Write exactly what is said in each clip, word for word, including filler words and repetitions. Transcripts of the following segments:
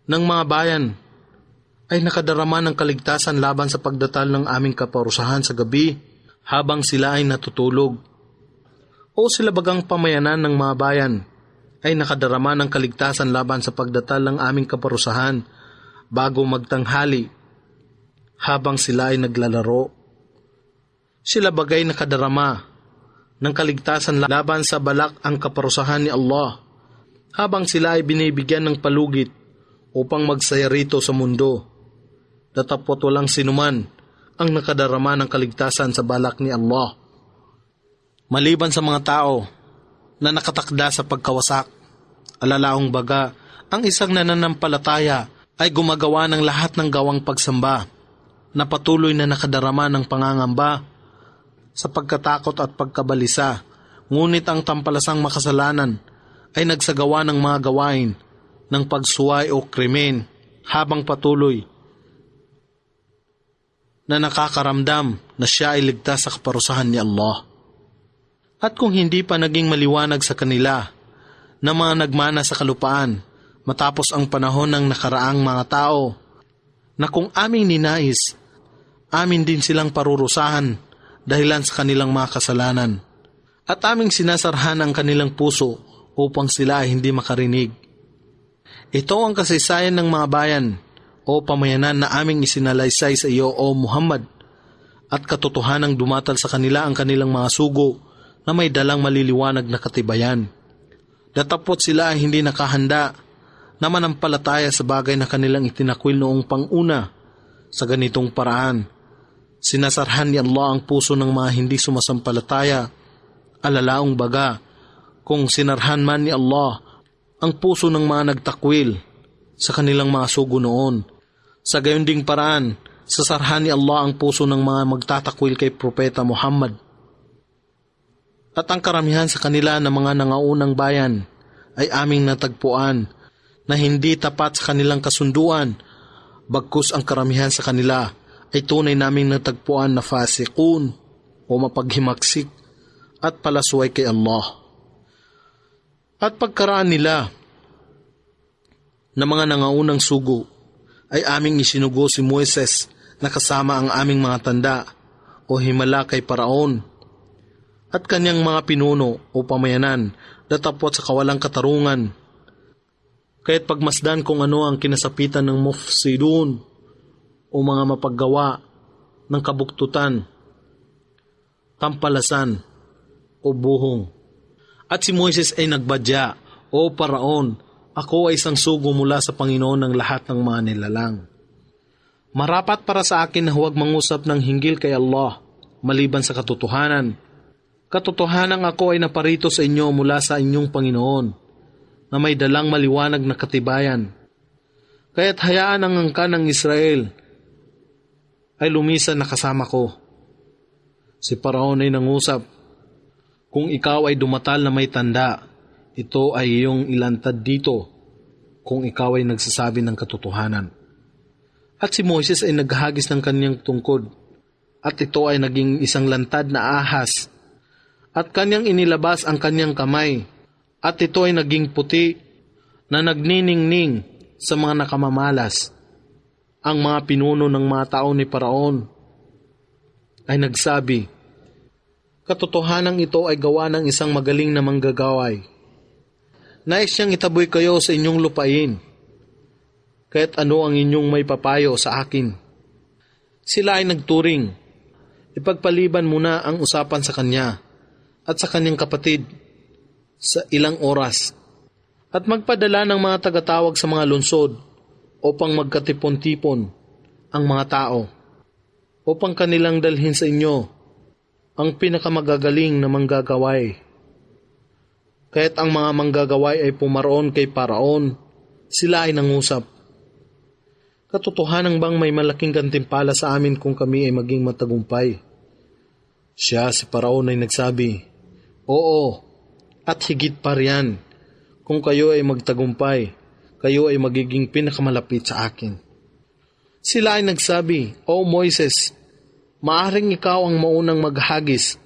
ng mga bayan ay nakadarama ng kaligtasan laban sa pagdatal ng aming kaparusahan sa gabi habang sila ay natutulog? O sila bagang pamayanan ng mga bayan ay nakadarama ng kaligtasan laban sa pagdatal ng aming kaparusahan bago magtanghali habang sila ay naglalaro? Sila bagay nakadarama ng kaligtasan laban sa balak ang kaparusahan ni Allah habang sila ay binibigyan ng palugit upang magsaya rito sa mundo, datapot walang sinuman ang nakadarama ng kaligtasan sa balak ni Allah. Maliban sa mga tao na nakatakda sa pagkawasak, alalaong baga, ang isang nananampalataya ay gumagawa ng lahat ng gawang pagsamba na patuloy na nakadarama ng pangangamba sa pagkatakot at pagkabalisa, ngunit ang tampalasang makasalanan ay nagsagawa ng mga gawain ng pagsuway o krimen habang patuloy na nakakaramdam na siya ay ligtas sa kaparusahan ni Allah. At kung hindi pa naging maliwanag sa kanila na mga nagmana sa kalupaan matapos ang panahon ng nakaraang mga tao na kung aming ninais, amin din silang parurusahan dahilan sa kanilang mga kasalanan, at aming sinasarhan ang kanilang puso upang sila ay hindi makarinig. Ito ang kasaysayan ng mga bayan o pamayanan na aming isinalaysay sa iyo, O Muhammad, at katotohanang dumatal sa kanila ang kanilang mga sugo na may dalang maliliwanag na katibayan. Datapot sila ay hindi nakahanda na manampalataya sa bagay na kanilang itinakwil noong panguna. Sa ganitong paraan, sinasarhan ni Allah ang puso ng mga hindi sumasampalataya. Alalaong baga, kung sinarhan man ni Allah ang puso ng mga nagtakwil sa kanilang mga sugo noon, sa gayon ding paraan, sasarhan ni Allah ang puso ng mga magtatakwil kay Propeta Muhammad. At ang karamihan sa kanila na mga nangaunang bayan ay aming natagpuan na hindi tapat sa kanilang kasunduan, bagkus ang karamihan sa kanila ay tunay naming natagpuan na fasikun o mapaghimaksik at palasway kay Allah. At pagkaraan nila na mga nangaunang sugo ay aming isinugo si Moises na kasama ang aming mga tanda o himala kay Paraon at kanyang mga pinuno o pamayanan datapot sa kawalang katarungan. Kaya't pagmasdan kung ano ang kinasapitan ng mufsidun o mga mapaggawa ng kabuktutan, tampalasan o buhong. At si Moises ay nagbadya, O Paraon, ako ay isang sugo mula sa Panginoon ng lahat ng mga nilalang. Marapat para sa akin na huwag mangusap ng hinggil kay Allah, maliban sa katotohanan. Katotohanan ako ay naparito sa inyo mula sa inyong Panginoon, na may dalang maliwanag na katibayan. Kaya't hayaan ang angkan ng Israel ay lumisan na kasama ko. Si Paraon ay nangusap, kung ikaw ay dumatal na may tanda, ito ay iyong ilantad dito kung ikaw ay nagsasabi ng katotohanan. At si Moises ay naghagis ng kanyang tungkod, at ito ay naging isang lantad na ahas, at kanyang inilabas ang kanyang kamay, at ito ay naging puti na nagniningning sa mga nakamamalas. Ang mga pinuno ng mga tao ni Paraon ay nagsabi, katotohanan ito ay gawa ng isang magaling na manggagaway. Nais siyang itaboy kayo sa inyong lupain, kaya't ano ang inyong may papayo sa akin? Sila ay nagturing, ipagpaliban muna ang usapan sa kanya at sa kanyang kapatid sa ilang oras, at magpadala ng mga tagatawag sa mga lungsod upang magkatipon-tipon ang mga tao, upang kanilang dalhin sa inyo ang pinakamagagaling na manggagaway. Kaya't ang mga manggagaway ay pumaroon kay Paraon, sila ay nangusap, katotohanan bang may malaking gantimpala sa amin kung kami ay maging matagumpay? Siya, si Paraon, ay nagsabi, oo, at higit pa riyan, kung kayo ay magtagumpay, kayo ay magiging pinakamalapit sa akin. Sila ay nagsabi, O Moises, maaring ikaw ang maunang maghagis,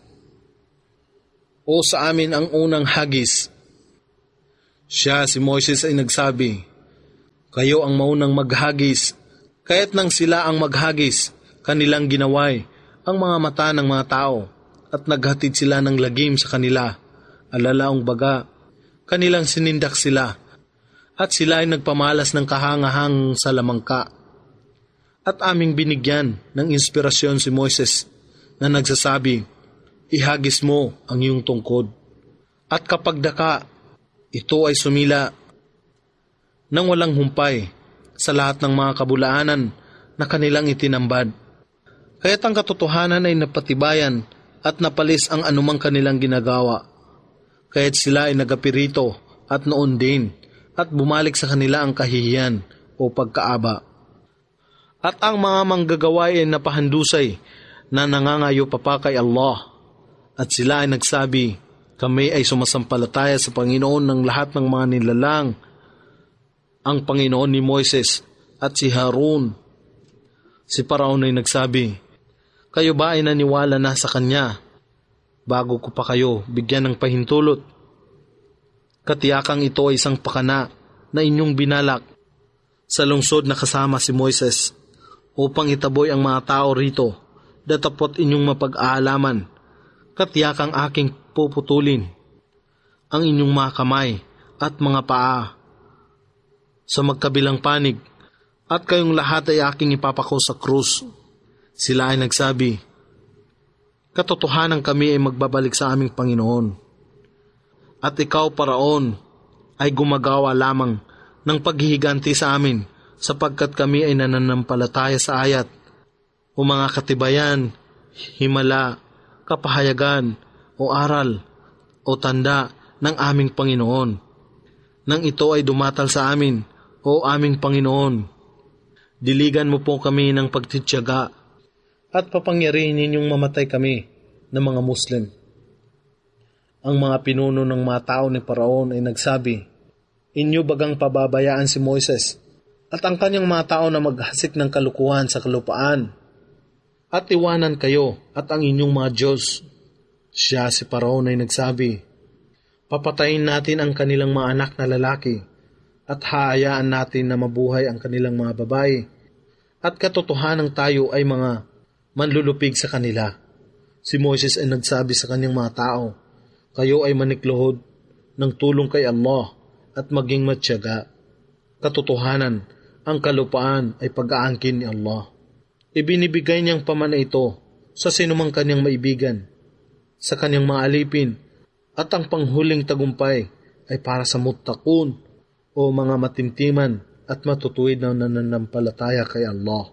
o sa amin ang unang hagis. Siya, si Moises, ay nagsabi, Kayo ang maunang maghagis, kaya't nang sila ang maghagis, kanilang ginaway ang mga mata ng mga tao at naghatid sila ng lagim sa kanila. Alalaong baga, kanilang sinindak sila at sila ay nagpamalas ng kahangahang sa lamangka. At aming binigyan ng inspirasyon si Moises na nagsasabi, ihagis mo ang iyong tungkod. At kapag daka, ito ay sumila nang walang humpay sa lahat ng mga kabulaanan na kanilang itinambad. Kaya't ang katotohanan ay napatibayan at napalis ang anumang kanilang ginagawa. Kaya't sila ay nagapirito at noon din at bumalik sa kanila ang kahihiyan o pagkaaba. At ang mga manggagawa ay napahandusay na nangangayo pa pa kay Allah. At sila ay nagsabi, kami ay sumasampalataya sa Panginoon ng lahat ng mga nilalang, ang Panginoon ni Moises at si Harun. Si Paraon ay nagsabi, kayo ba ay naniwala na sa kanya bago ko pa kayo bigyan ng pahintulot? Katiyakang ito ay isang pakana na inyong binalak sa lungsod na kasama si Moises upang itaboy ang mga tao rito, datapot inyong mapag-aalaman. Katiyakang aking puputulin ang inyong mga kamay at mga paa sa magkabilang panig, at kayong lahat ay aking ipapako sa krus. Sila ay nagsabi, katotohanan kami ay magbabalik sa aming Panginoon. At ikaw, Paraon, ay gumagawa lamang ng paghihiganti sa amin sapagkat kami ay nananampalataya sa ayat o mga katibayan, himala, kapahayagan o aral o tanda ng aming Panginoon. Nang ito ay dumatal sa amin, o aming Panginoon, diligan mo po kami ng pagtitiyaga at papangyarihin ninyong mamatay kami ng mga Muslim. Ang mga pinuno ng mga tao ni Paraon ay nagsabi, inyo bagang pababayaan si Moises at ang kanyang mga tao na maghasik ng kalukuhan sa kalupaan at iwanan kayo at ang inyong mga Diyos. Siya, si Paraon, ay nagsabi, papatayin natin ang kanilang mga anak na lalaki at haayaan natin na mabuhay ang kanilang mga babae at katotohanan tayo ay mga manlulupig sa kanila. Si Moises ay nagsabi sa kanyang mga tao, kayo ay manikluhod ng tulong kay Allah at maging matyaga. Katotohanan, ang kalupaan ay pag-aangkin ni Allah. Ibinibigay niyang pamana ito sa sinumang kanyang maibigan, sa kanyang mga alipin, at ang panghuling tagumpay ay para sa muttaqun o mga matimtiman at matutuwid na nananampalataya kay Allah.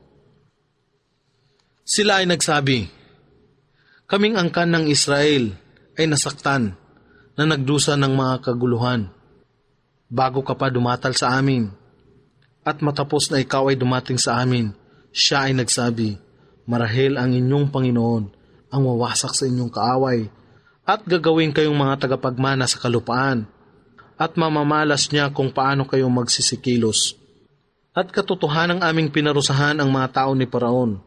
Sila ay nagsabi, kaming angkan ng Israel ay nasaktan na nagdusa ng mga kaguluhan bago ka pa dumatal sa amin. At matapos na ikaw ay dumating sa amin, siya ay nagsabi, marahil ang inyong Panginoon ang wawasak sa inyong kaaway at gagawin kayong mga tagapagmana sa kalupaan at mamamalas niya kung paano kayo magsisikilos. At katotohanang aming pinarusahan ang mga tao ni Paraon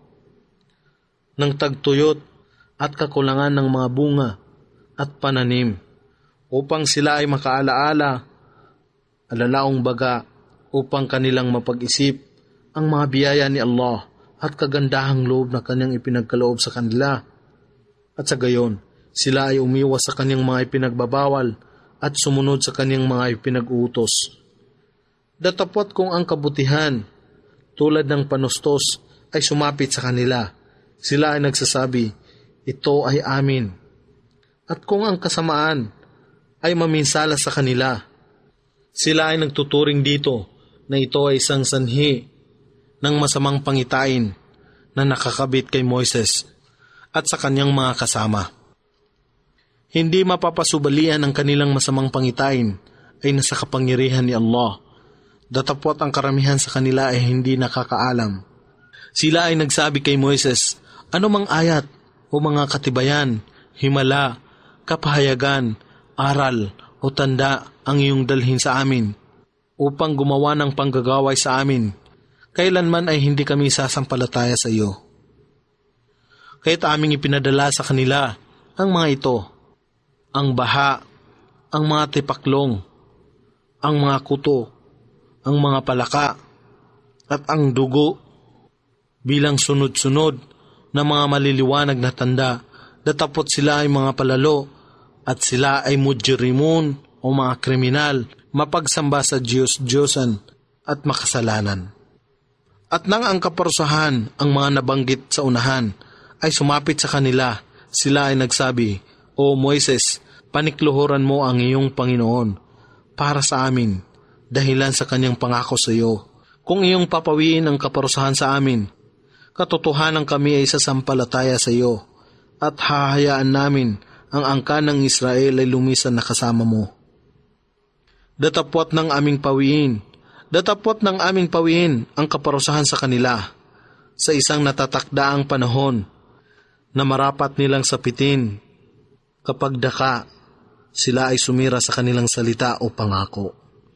ng tagtuyot at kakulangan ng mga bunga at pananim upang sila ay makaalaala, alalaong baga, upang kanilang mapag-isip ang mga biyaya ni Allah at kagandahang loob na kanyang ipinagkaloob sa kanila. At sa gayon, sila ay umiwas sa kanyang mga ipinagbabawal at sumunod sa kanyang mga ipinag-uutos. Datapot kung ang kabutihan, tulad ng panustos, ay sumapit sa kanila, sila ay nagsasabi, ito ay amin. At kung ang kasamaan ay maminsala sa kanila, sila ay nagtuturing dito na ito ay isang sanhi ng masamang pangitain na nakakabit kay Moises at sa kanyang mga kasama. Hindi mapapasubalian ang kanilang masamang pangitain ay nasa kapangyarihan ni Allah. Datapot ang karamihan sa kanila ay hindi nakakaalam. Sila ay nagsabi kay Moises, ano mang ayat o mga katibayan, himala, kapahayagan, aral o tanda ang iyong dalhin sa amin upang gumawa ng panggagaway sa amin. Kailanman ay hindi kami sasampalataya sa iyo. Kaya't aming ipinadala sa kanila ang mga ito, ang baha, ang mga tipaklong, ang mga kuto, ang mga palaka at ang dugo bilang sunod-sunod na mga maliliwanag na tanda. Datapot sila ay mga palalo at sila ay mujrimun o mga kriminal, mapagsamba sa Diyos-Diyosan at makasalanan. At nang ang kaparusahan ang mga nabanggit sa unahan ay sumapit sa kanila, sila ay nagsabi, O Moises, panikluhuran mo ang iyong Panginoon para sa amin, dahilan sa kanyang pangako sa iyo. Kung iyong papawiin ang kaparusahan sa amin, katotohanan kami ay sasampalataya sa iyo, at hahayaan namin ang angkan ng Israel ay lumisan na kasama mo. Datapwat ng aming pawiin, datapwat ng aming pawiin ang kaparusahan sa kanila sa isang natatakdaang panahon na marapat nilang sapitin kapag daka sila ay sumira sa kanilang salita o pangako.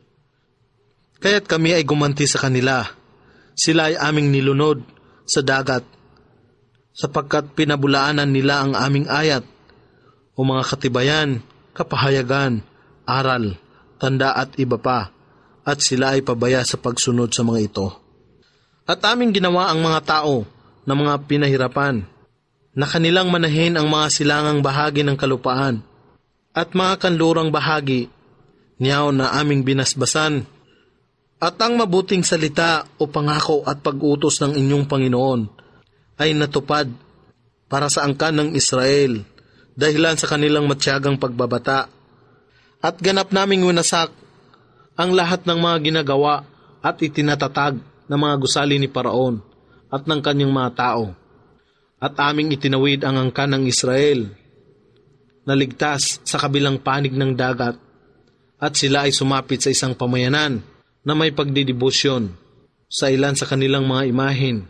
Kaya't kami ay gumanti sa kanila, sila ay aming nilunod sa dagat, sapagkat pinabulaanan nila ang aming ayat o mga katibayan, kapahayagan, aral, tanda at iba pa, at sila ay pabaya sa pagsunod sa mga ito. At aming ginawa ang mga tao na mga pinahirapan, na kanilang manahin ang mga silangang bahagi ng kalupaan, at mga kanlurang bahagi, niyaw na aming binasbasan, at ang mabuting salita o pangako at pag-utos ng inyong Panginoon ay natupad para sa angkan ng Israel, dahilan sa kanilang matyagang pagbabata. At ganap naming winasak ang lahat ng mga ginagawa at itinatatag ng mga gusali ni Paraon at ng kanyang mga tao. At aming itinawid ang angkan ng Israel na ligtas sa kabilang panig ng dagat, at sila ay sumapit sa isang pamayanan na may pagdidibusyon sa ilan sa kanilang mga imahin.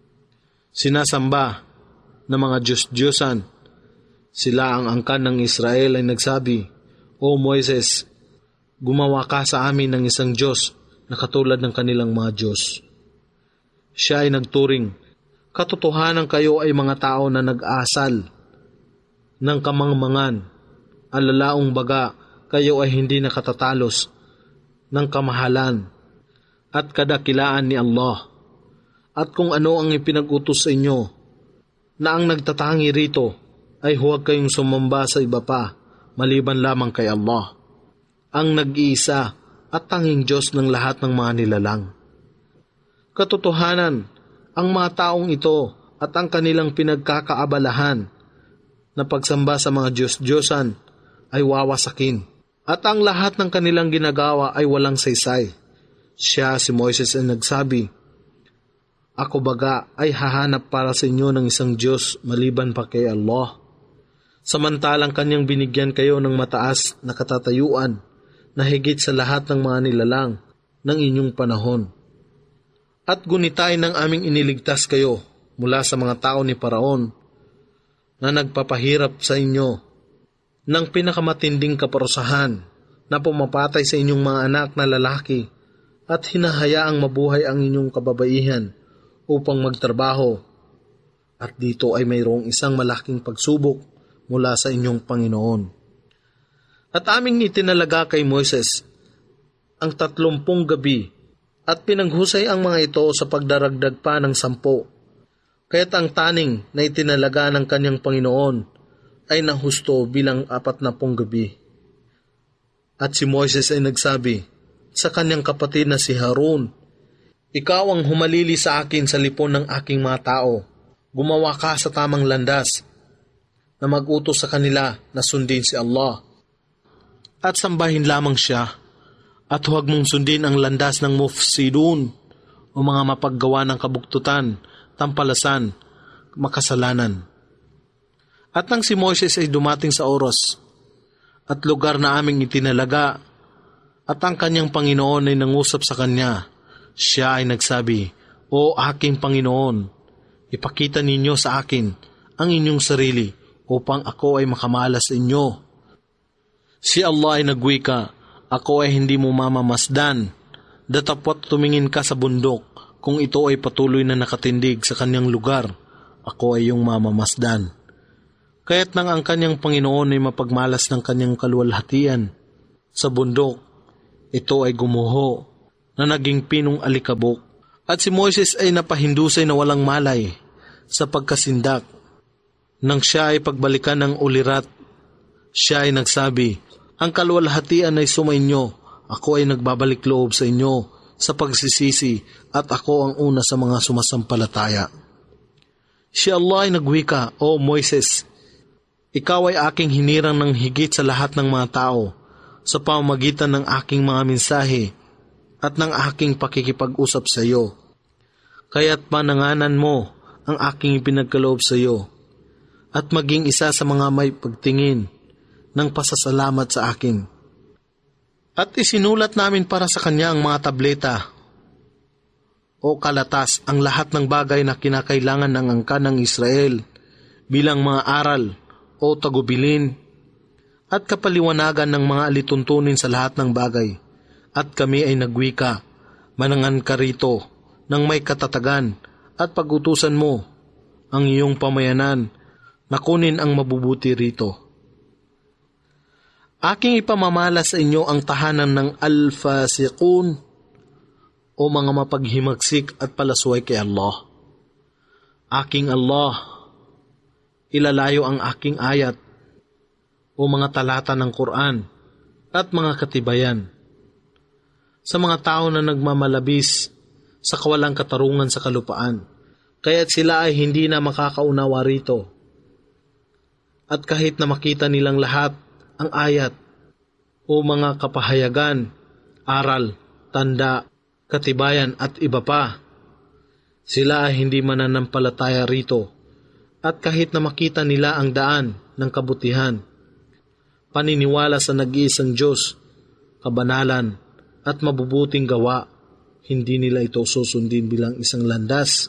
Sinasamba ng mga Diyos-Diyosan. Sila ang angkan ng Israel ay nagsabi, O Moises, gumawa ka sa amin ng isang Diyos na katulad ng kanilang mga Diyos. Siya ay nagturing, katotohanan kayo ay mga tao na nag-asal ng kamangmangan, alalaong baga kayo ay hindi nakatatalos ng kamahalan at kadakilaan ni Allah. At kung ano ang ipinag-utos sa inyo, na ang nagtatangi rito ay huwag kayong sumamba sa iba pa, maliban lamang kay Allah, ang nag-iisa at tanging Diyos ng lahat ng mga nilalang. Katotohanan, ang mga taong ito at ang kanilang pinagkakaabalahan na pagsamba sa mga Diyos-Diyosan ay wawasakin, at ang lahat ng kanilang ginagawa ay walang saysay. Siya, si Moises, ay nagsabi, Ako baga ay hahanap para sa inyo ng isang Diyos maliban pa kay Allah, samantalang kanyang binigyan kayo ng mataas na katatayuan na higit sa lahat ng mga nilalang ng inyong panahon. At gunitay ng aming iniligtas kayo mula sa mga tao ni Paraon na nagpapahirap sa inyo ng pinakamatinding kaparusahan na pumapatay sa inyong mga anak na lalaki at hinahayaang mabuhay ang inyong kababaihan upang magtrabaho. At dito ay mayroong isang malaking pagsubok mula sa inyong Panginoon. At aming itinalaga kay Moises ang tatlumpung gabi at pinaghusay ang mga ito sa pagdaragdag pa ng sampo. Kaya't ang taning na itinalaga ng kanyang Panginoon ay nahusto bilang apat na pung gabi. At si Moises ay nagsabi sa kanyang kapatid na si Harun, Ikaw ang humalili sa akin sa lipon ng aking mga tao. Gumawa ka sa tamang landas na mag-utos sa kanila na sundin si Allah. At sambahin lamang siya, at huwag mong sundin ang landas ng mufsidun o mga mapaggawa ng kabuktutan, tampalasan, makasalanan. At nang si Moises ay dumating sa oras at lugar na aming itinalaga, at ang kanyang Panginoon ay nangusap sa kanya, siya ay nagsabi, O aking Panginoon, ipakita ninyo sa akin ang inyong sarili upang ako ay makamalas sa inyo. Si Allah ay nagwika, Ako ay hindi mo mamamasdan, datapwat tumingin ka sa bundok, kung ito ay patuloy na nakatindig sa kanyang lugar, ako ay iyong mamamasdan. Kaya't nang ang kanyang Panginoon ay mapagmalas ng kanyang kaluwalhatian sa bundok, ito ay gumuho na naging pinong alikabok. At si Moises ay napahindusay na walang malay sa pagkasindak. Nang siya ay pagbalikan ng ulirat, siya ay nagsabi, ang kalwalhatian ay sumainyo, ako ay nagbabalik loob sa inyo sa pagsisisi at ako ang una sa mga sumasampalataya. Si Allah ay nagwika, O Moises, ikaw ay aking hinirang ng higit sa lahat ng mga tao sa pamamagitan ng aking mga mensahe at ng aking pakikipag-usap sa iyo. Kaya't pananganan mo ang aking ipinagkaloob sa iyo at maging isa sa mga may pagtingin ng pasasalamat sa akin. At isinulat namin para sa kanya ang mga tableta o kalatas, ang lahat ng bagay na kinakailangan ng angkan ng Israel bilang mga aral o tagubilin at kapaliwanagan ng mga alituntunin sa lahat ng bagay. At kami ay nagwika, manangan ka rito ng may katatagan at pagutusan mo ang iyong pamayanan na kunin ang mabubuti rito. Aking ipamamala sa inyo ang tahanan ng al-fasiqun o mga mapaghimagsik at palasway kay Allah. Aking Allah, ilalayo ang aking ayat o mga talata ng Quran at mga katibayan sa mga tao na nagmamalabis sa kawalang katarungan sa kalupaan, kaya't sila ay hindi na makakaunawa rito. At kahit na makita nilang lahat ang ayat o mga kapahayagan, aral, tanda, katibayan at iba pa, sila ay hindi mananampalataya rito. At kahit na makita nila ang daan ng kabutihan, paniniwala sa nag-iisang Diyos, kabanalan at mabubuting gawa, hindi nila ito susundin bilang isang landas.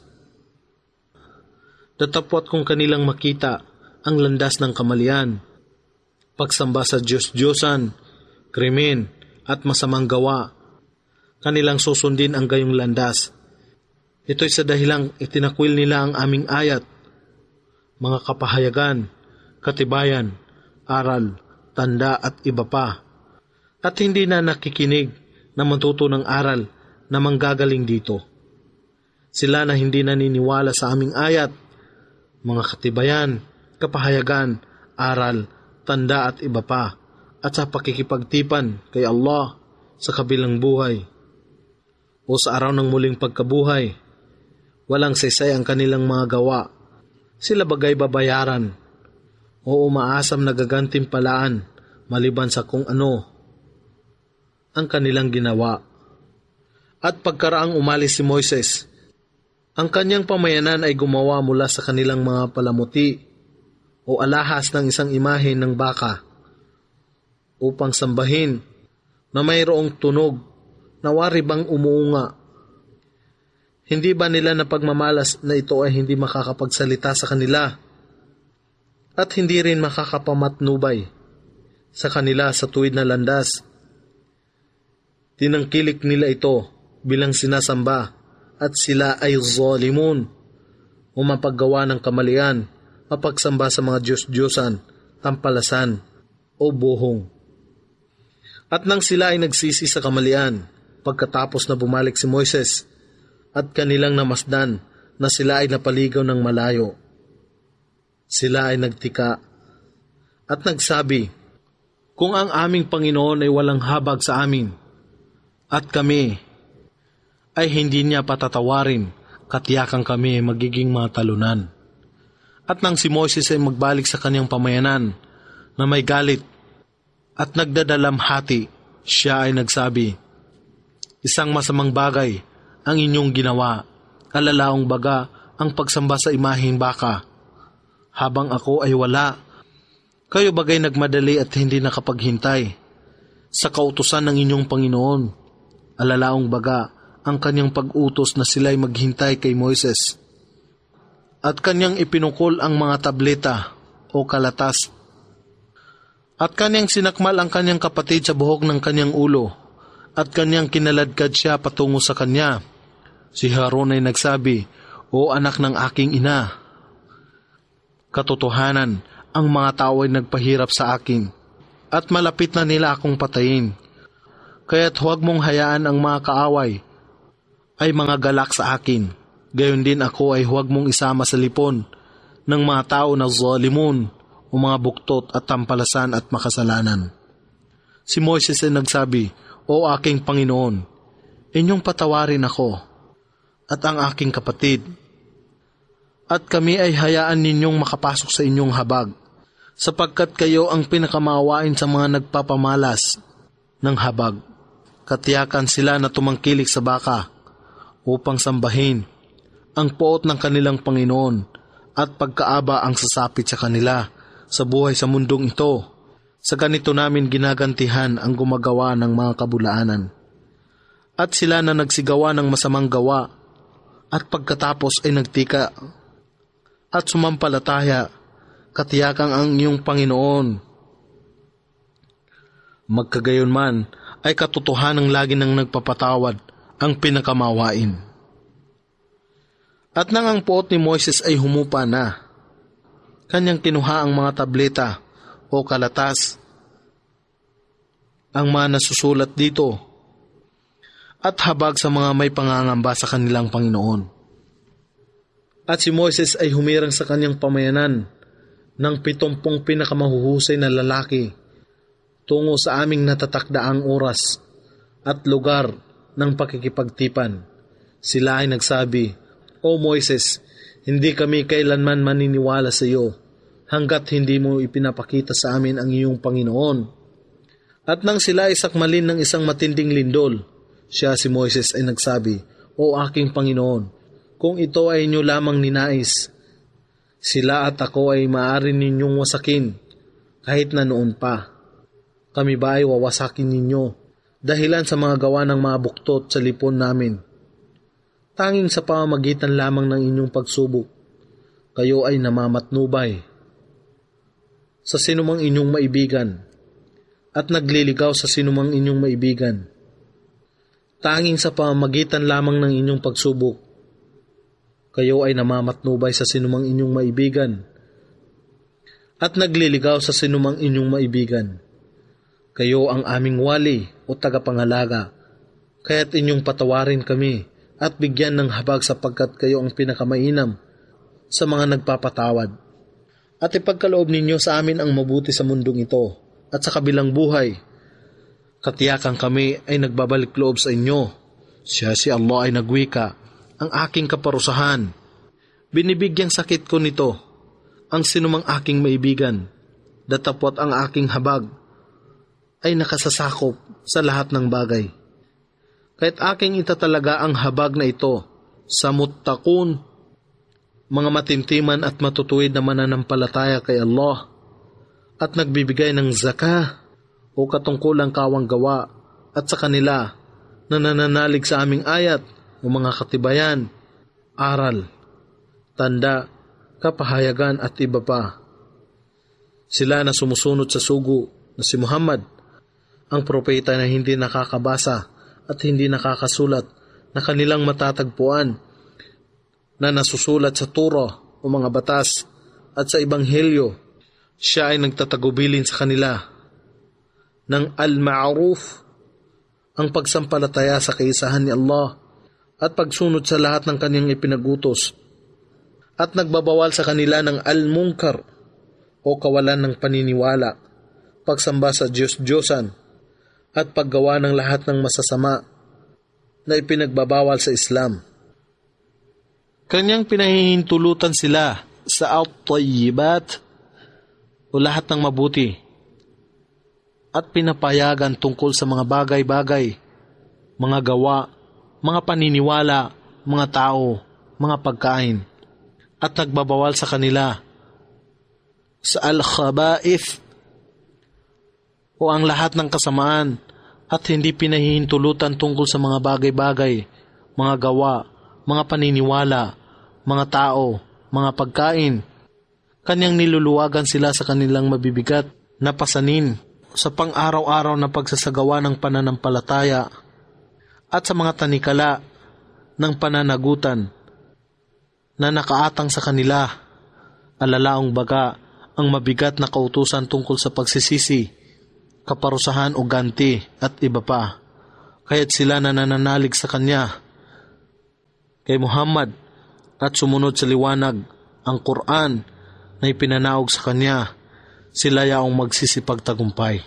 Datapwat kung kanilang makita ang landas ng kamalian, pagsamba sa Diyos-Diyosan, krimen at masamang gawa, kanilang susundin ang gayong landas. Ito'y sa dahilang itinakwil nila ang aming ayat, mga kapahayagan, katibayan, aral, tanda at iba pa, at hindi na nakikinig na matuto ng aral na manggagaling dito. Sila na hindi naniniwala sa aming ayat, mga katibayan, kapahayagan, aral, tanda at iba pa, at sa pakikipagtipan kay Allah sa kabilang buhay o sa araw ng muling pagkabuhay. Walang saysay ang kanilang mga gawa. Sila bagay babayaran o umaasam na gagantimpalaan maliban sa kung ano ang kanilang ginawa. At pagkaraang umalis si Moises, ang kanyang pamayanan ay gumawa mula sa kanilang mga palamuti o alahas ng isang imahe ng baka upang sambahin na mayroong tunog na wari bang umuunga. Hindi ba nila napagmamalas na ito ay hindi makakapagsalita sa kanila at hindi rin makakapamatnubay sa kanila sa tuwid na landas? Tinangkilik nila ito bilang sinasamba at sila ay zalimun o mapaggawa ng kamalian, mapagsamba sa mga Diyos-Diyosan, tampalasan o buhong. At nang sila ay nagsisi sa kamalian, pagkatapos na bumalik si Moises at kanilang namasdan na sila ay napaligaw ng malayo, sila ay nagtika at nagsabi, kung ang aming Panginoon ay walang habag sa amin at kami ay hindi niya patatawarin, katiyakan kami magiging mga talunan. At nang si Moises ay magbalik sa kanyang pamayanan na may galit at nagdadalamhati, siya ay nagsabi, isang masamang bagay ang inyong ginawa, alalaong baga ang pagsamba sa imaheng baka. Habang ako ay wala, kayo bagay nagmadali at hindi nakapaghintay sa kautusan ng inyong Panginoon, alalaong baga ang kanyang pag-utos na sila'y maghintay kay Moises. At kanyang ipinukol ang mga tableta o kalatas. At kanyang sinakmal ang kanyang kapatid sa buhok ng kanyang ulo. At kanyang kinaladkad siya patungo sa kanya. Si Harun ay nagsabi, O anak ng aking ina, katotohanan, ang mga tao ay nagpahirap sa akin, at malapit na nila akong patayin. Kaya't huwag mong hayaan ang mga kaaway ay mga galak sa akin. Gayon din ako ay huwag mong isama sa lipon ng mga tao na zalimun o mga buktot at tampalasan at makasalanan. Si Moises ay nagsabi, O aking Panginoon, inyong patawarin ako at ang aking kapatid, at kami ay hayaan ninyong makapasok sa inyong habag, sapagkat kayo ang pinakamawain sa mga nagpapamalas ng habag. Katiyakan sila na tumangkilik sa baka upang sambahin ang poot ng kanilang Panginoon at pagkaaba ang sasapit sa kanila sa buhay sa mundong ito. Sa ganito namin ginagantihan ang gumagawa ng mga kabulaanan. At sila na nagsigawa ng masamang gawa at pagkatapos ay nagtika at sumampalataya, katiyakang ang iyong Panginoon. Magkagayon man ay katotohanang lagi nang nagpapatawad ang pinakamawain. At nang ang poot ni Moises ay humupa na, kanyang kinuha ang mga tableta o kalatas, ang mga nasusulat dito, at habag sa mga may pangangamba sa kanilang Panginoon. At si Moises ay humirang sa kanyang pamayanan ng pitumpong pinakamahuhusay na lalaki tungo sa aming natatakdaang oras at lugar ng pakikipagtipan. Sila ay nagsabi, O Moises, hindi kami kailanman maniniwala sa iyo hanggat hindi mo ipinapakita sa amin ang iyong Panginoon. At nang sila ay sakmalin ng isang matinding lindol, siya si Moises ay nagsabi, O aking Panginoon, kung ito ay inyo lamang ninais, sila at ako ay maaari ninyong wasakin kahit na noon pa. Kami ba ay wawasakin ninyo dahilan sa mga gawa ng mga buktot sa lipon namin? Tanging sa pamamagitan lamang ng inyong pagsubok, kayo ay namamatnubay sa sinumang inyong maibigan at nagliligaw sa sinumang inyong maibigan. Tanging sa pamamagitan lamang ng inyong pagsubok, kayo ay namamatnubay sa sinumang inyong maibigan at nagliligaw sa sinumang inyong maibigan. Kayo ang aming wali o tagapangalaga, kaya't inyong patawarin kami at bigyan ng habag sapagkat kayo ang pinakamainam sa mga nagpapatawad. At ipagkaloob ninyo sa amin ang mabuti sa mundong ito at sa kabilang buhay. Katiyakan kami ay nagbabalik loob sa inyo. Siya si Allah ay nagwika, ang aking kaparusahan. Binibigyang sakit ko nito ang sinumang aking maibigan, datapwat ang aking habag ay nakasasakop sa lahat ng bagay. Kahit aking itatalaga ang habag na ito sa muttaqun, mga matintiman at matutuwid na mananampalataya kay Allah at nagbibigay ng zakah o katungkulang kawang gawa at sa kanila na nananalig sa aming ayat o mga katibayan, aral, tanda, kapahayagan at iba pa. Sila na sumusunod sa sugo na si Muhammad, ang propeta na hindi nakakabasa at hindi nakakasulat, na kanilang matatagpuan na nasusulat sa Torah o mga batas at sa Ebanghelyo. Siya ay nagtatagubilin sa kanila ng al-ma'ruf, ang pagsampalataya sa kaisahan ni Allah at pagsunod sa lahat ng kanyang ipinagutos, at nagbabawal sa kanila ng al-munkar o kawalan ng paniniwala, pagsamba sa Diyos-Diyosan at paggawa ng lahat ng masasama na ipinagbabawal sa Islam. Kanyang pinahihintulutan sila sa at-tayyibat o lahat ng mabuti at pinapayagan tungkol sa mga bagay-bagay, mga gawa, mga paniniwala, mga tao, mga pagkain, at nagbabawal sa kanila sa al-khaba'ith o ang lahat ng kasamaan at hindi pinahihintulutan tungkol sa mga bagay-bagay, mga gawa, mga paniniwala, mga tao, mga pagkain. Kanyang niluluwagan sila sa kanilang mabibigat na pasanin sa pang-araw-araw na pagsasagawa ng pananampalataya at sa mga tanikala ng pananagutan na nakaatang sa kanila, alalaong baga ang mabigat na kautusan tungkol sa pagsisisi, kaparusahan o ganti at iba pa. kaya't sila nananalig sa kanya, kay Muhammad, at sumunod sa liwanag ang Quran na ipinanaog sa kanya, sila yaong magsisipagtagumpay.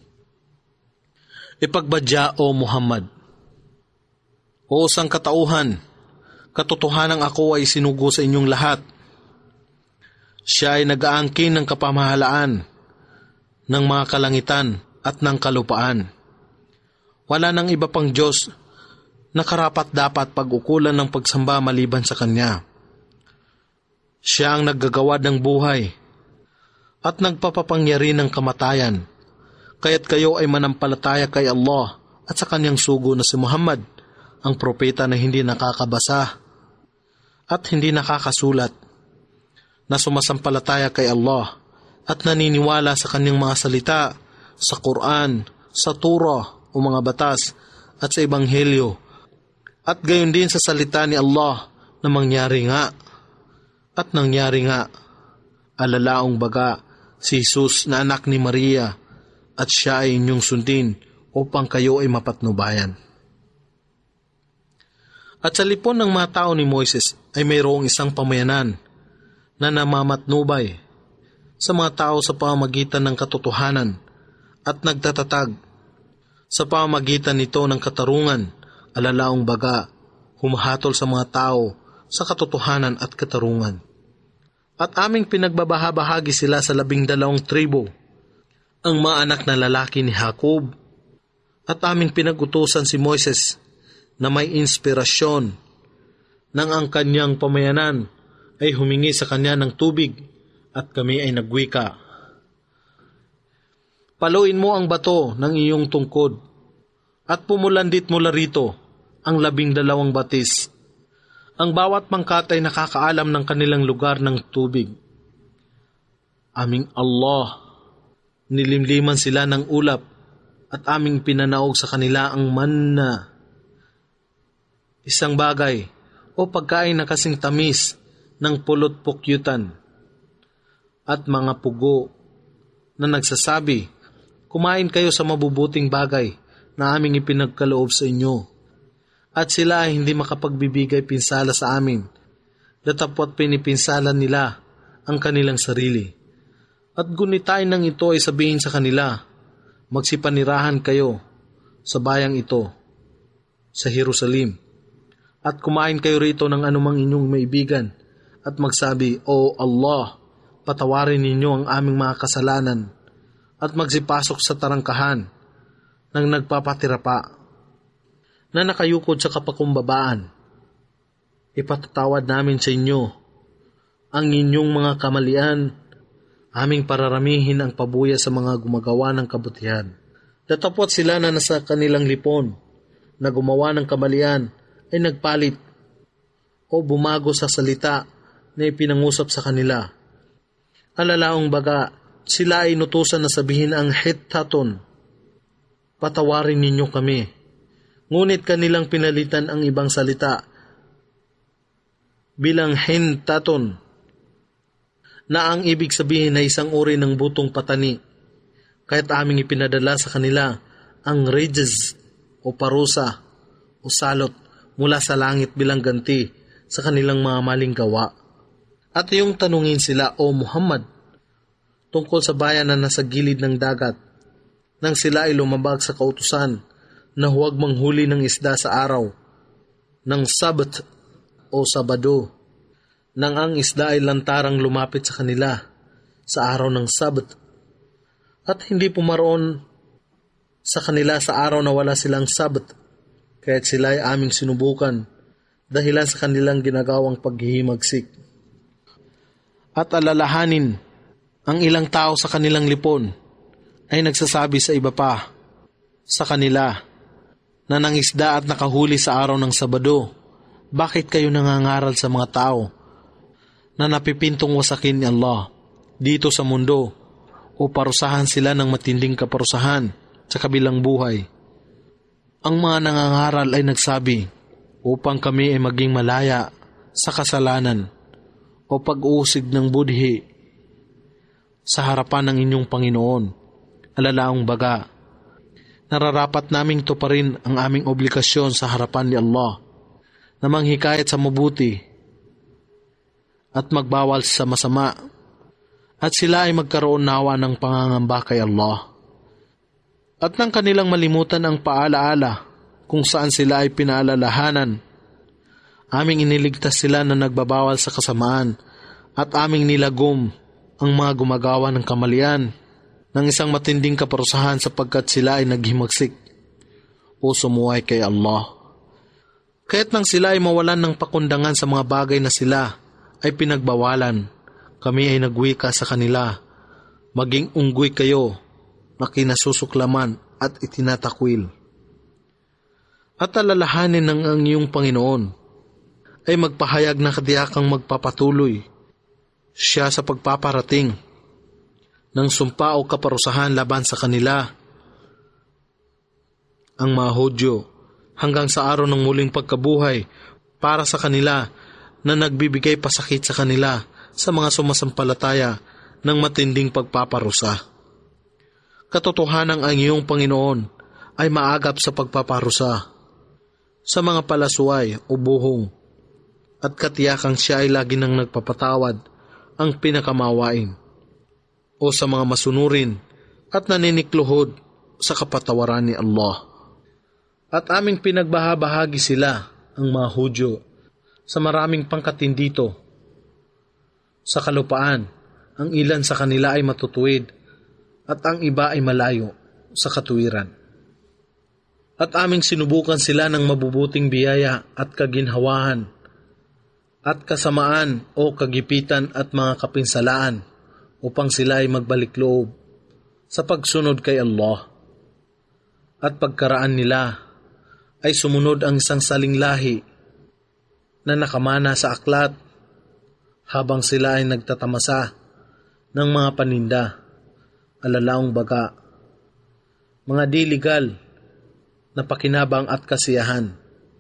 Ipagbadya o Muhammad. O sangkatauhan, katotohanang ako ay sinugo sa inyong lahat. Siya ay nag-aangkin ng kapamahalaan ng mga kalangitan at ng kalupaan. Wala nang iba pang Diyos na karapat-dapat pag-ukulan ng pagsamba maliban sa Kanya. Siya ang naggagawad ng buhay at nagpapapangyari ng kamatayan. Kaya't kayo ay manampalataya kay Allah at sa Kanyang sugo na si Muhammad, ang propeta na hindi nakakabasa at hindi nakakasulat, na sumasampalataya kay Allah at naniniwala sa Kanyang mga salita, sa Quran, sa Torah o mga batas at sa Ebanghelyo, at gayon din sa salita ni Allah na mangyari nga at nangyari nga. Alalaong baga si Jesus na anak ni Maria, at siya ay inyong sundin upang kayo ay mapatnubayan. At sa lipon ng mga tao ni Moises ay mayroong isang pamayanan na namamatnubay sa mga tao sa pamamagitan ng katotohanan at nagtatatag sa pamamagitan nito ng katarungan. Alalaong baga, humahatol sa mga tao sa katotohanan at katarungan. At aming pinagbabahabahagi sila sa labing dalawang tribo, ang mga anak na lalaki ni Jacob, at aming pinagutusan si Moises na may inspirasyon nang ang kanyang pamayanan ay humingi sa kanya ng tubig, at kami ay nagwika. Paluin mo ang bato ng iyong tungkod at pumulandit mula rito ang labing dalawang batis. Ang bawat pangkat ay nakakaalam ng kanilang lugar ng tubig. Aming Allah, nilimliman sila ng ulap at aming pinanaog sa kanila ang manna, isang bagay o pagkain na kasing tamis ng pulot pukyutan, at mga pugo na nagsasabi, kumain kayo sa mabubuting bagay na aming ipinagkaloob sa inyo. At sila ay hindi makapagbibigay pinsala sa amin, datapwat pinipinsala nila ang kanilang sarili. At gunitain ng ito ay sabihin sa kanila, magsipanirahan kayo sa bayang ito sa Jerusalem, at kumain kayo rito ng anumang inyong maibigan, at magsabi, O Allah, patawarin ninyo ang aming mga kasalanan, at magsipasok sa tarangkahan ng nagpapatira pa, na nakayukod sa kapakumbabaan. Ipatatawad namin sa inyo ang inyong mga kamalian, aming pararamihin ang pabuya sa mga gumagawa ng kabutihan. Datapwat sila na nasa kanilang lipon na gumawa ng kamalian ay nagpalit o bumago sa salita na ipinangusap sa kanila. Alalaong baga, sila ay inutusan na sabihin ang Hittaton, patawarin ninyo kami. Ngunit kanilang pinalitan ang ibang salita bilang Hintaton, na ang ibig sabihin ay isang uri ng butong patani. Kaya't aming ipinadala sa kanila ang rijz o parusa o salot mula sa langit bilang ganti sa kanilang mga maling gawa. At iyong tanungin sila, O Muhammad, tungkol sa bayan na nasa gilid ng dagat, nang sila ay lumabag sa kautusan na huwag manghuli ng isda sa araw ng Sabat o Sabado, nang ang isda ay lantarang lumapit sa kanila sa araw ng Sabat, at hindi pumaroon sa kanila sa araw na wala silang Sabat, kaya't sila ay aming sinubukan dahilan sa kanilang ginagawang paghihimagsik. At alalahanin, ang ilang tao sa kanilang lipon ay nagsasabi sa iba pa sa kanila na nangisda at nakahuli sa araw ng Sabado, bakit kayo nangangaral sa mga tao na napipintong wasakin ni Allah dito sa mundo o parusahan sila ng matinding kaparusahan sa kabilang buhay? Ang mga nangangaral ay nagsabi, upang kami ay maging malaya sa kasalanan o pag-uusig ng budhi sa harapan ng inyong Panginoon. Alalaong baga, nararapat naming tuparin ang aming obligasyon sa harapan ni Allah na manghikayat sa mabuti at magbawal sa masama, at sila ay magkaroon nawa ng pangangamba kay Allah at nang kanilang malimutan ang paalaala kung saan sila ay pinaalalahanan. Aming iniligtas sila na nagbabawal sa kasamaan at aming nilagom ang mga gumagawa ng kamalian ng isang matinding kaparusahan sapagkat sila ay naghimagsik o sumuway kay Allah. Kaya't nang sila ay mawalan ng pakundangan sa mga bagay na sila ay pinagbawalan, kami ay nagwika sa kanila, maging unggoy kayo na kinasusuklaman at itinatakwil. At alalahanin ng ang iyong Panginoon ay magpahayag na kadiyakang magpapatuloy siya sa pagpaparating ng sumpa o kaparusahan laban sa kanila, ang mga Hudyo, hanggang sa araw ng muling pagkabuhay para sa kanila na nagbibigay pasakit sa kanila sa mga sumasampalataya ng matinding pagpaparusa. Katotohanan ang iyong Panginoon ay maagap sa pagpaparusa sa mga palasway o buhong, at katiyakang siya ay lagi nang nagpapatawad ang pinakamawain o sa mga masunurin at naninikluhod sa kapatawaran ni Allah. At aming pinagbahabahagi sila, ang mga Hudyo, sa maraming pangkatin dito. Sa kalupaan, ang ilan sa kanila ay matutuwid at ang iba ay malayo sa katuwiran. At aming sinubukan sila ng mabubuting biyaya at kaginhawahan at kasamaan o kagipitan at mga kapinsalaan upang sila ay magbalik loob sa pagsunod kay Allah. At pagkaraan nila ay sumunod ang isang saling lahi na nakamana sa aklat habang sila ay nagtatamasa ng mga paninda, alalaong baga, mga diligal na pakinabang at kasiyahan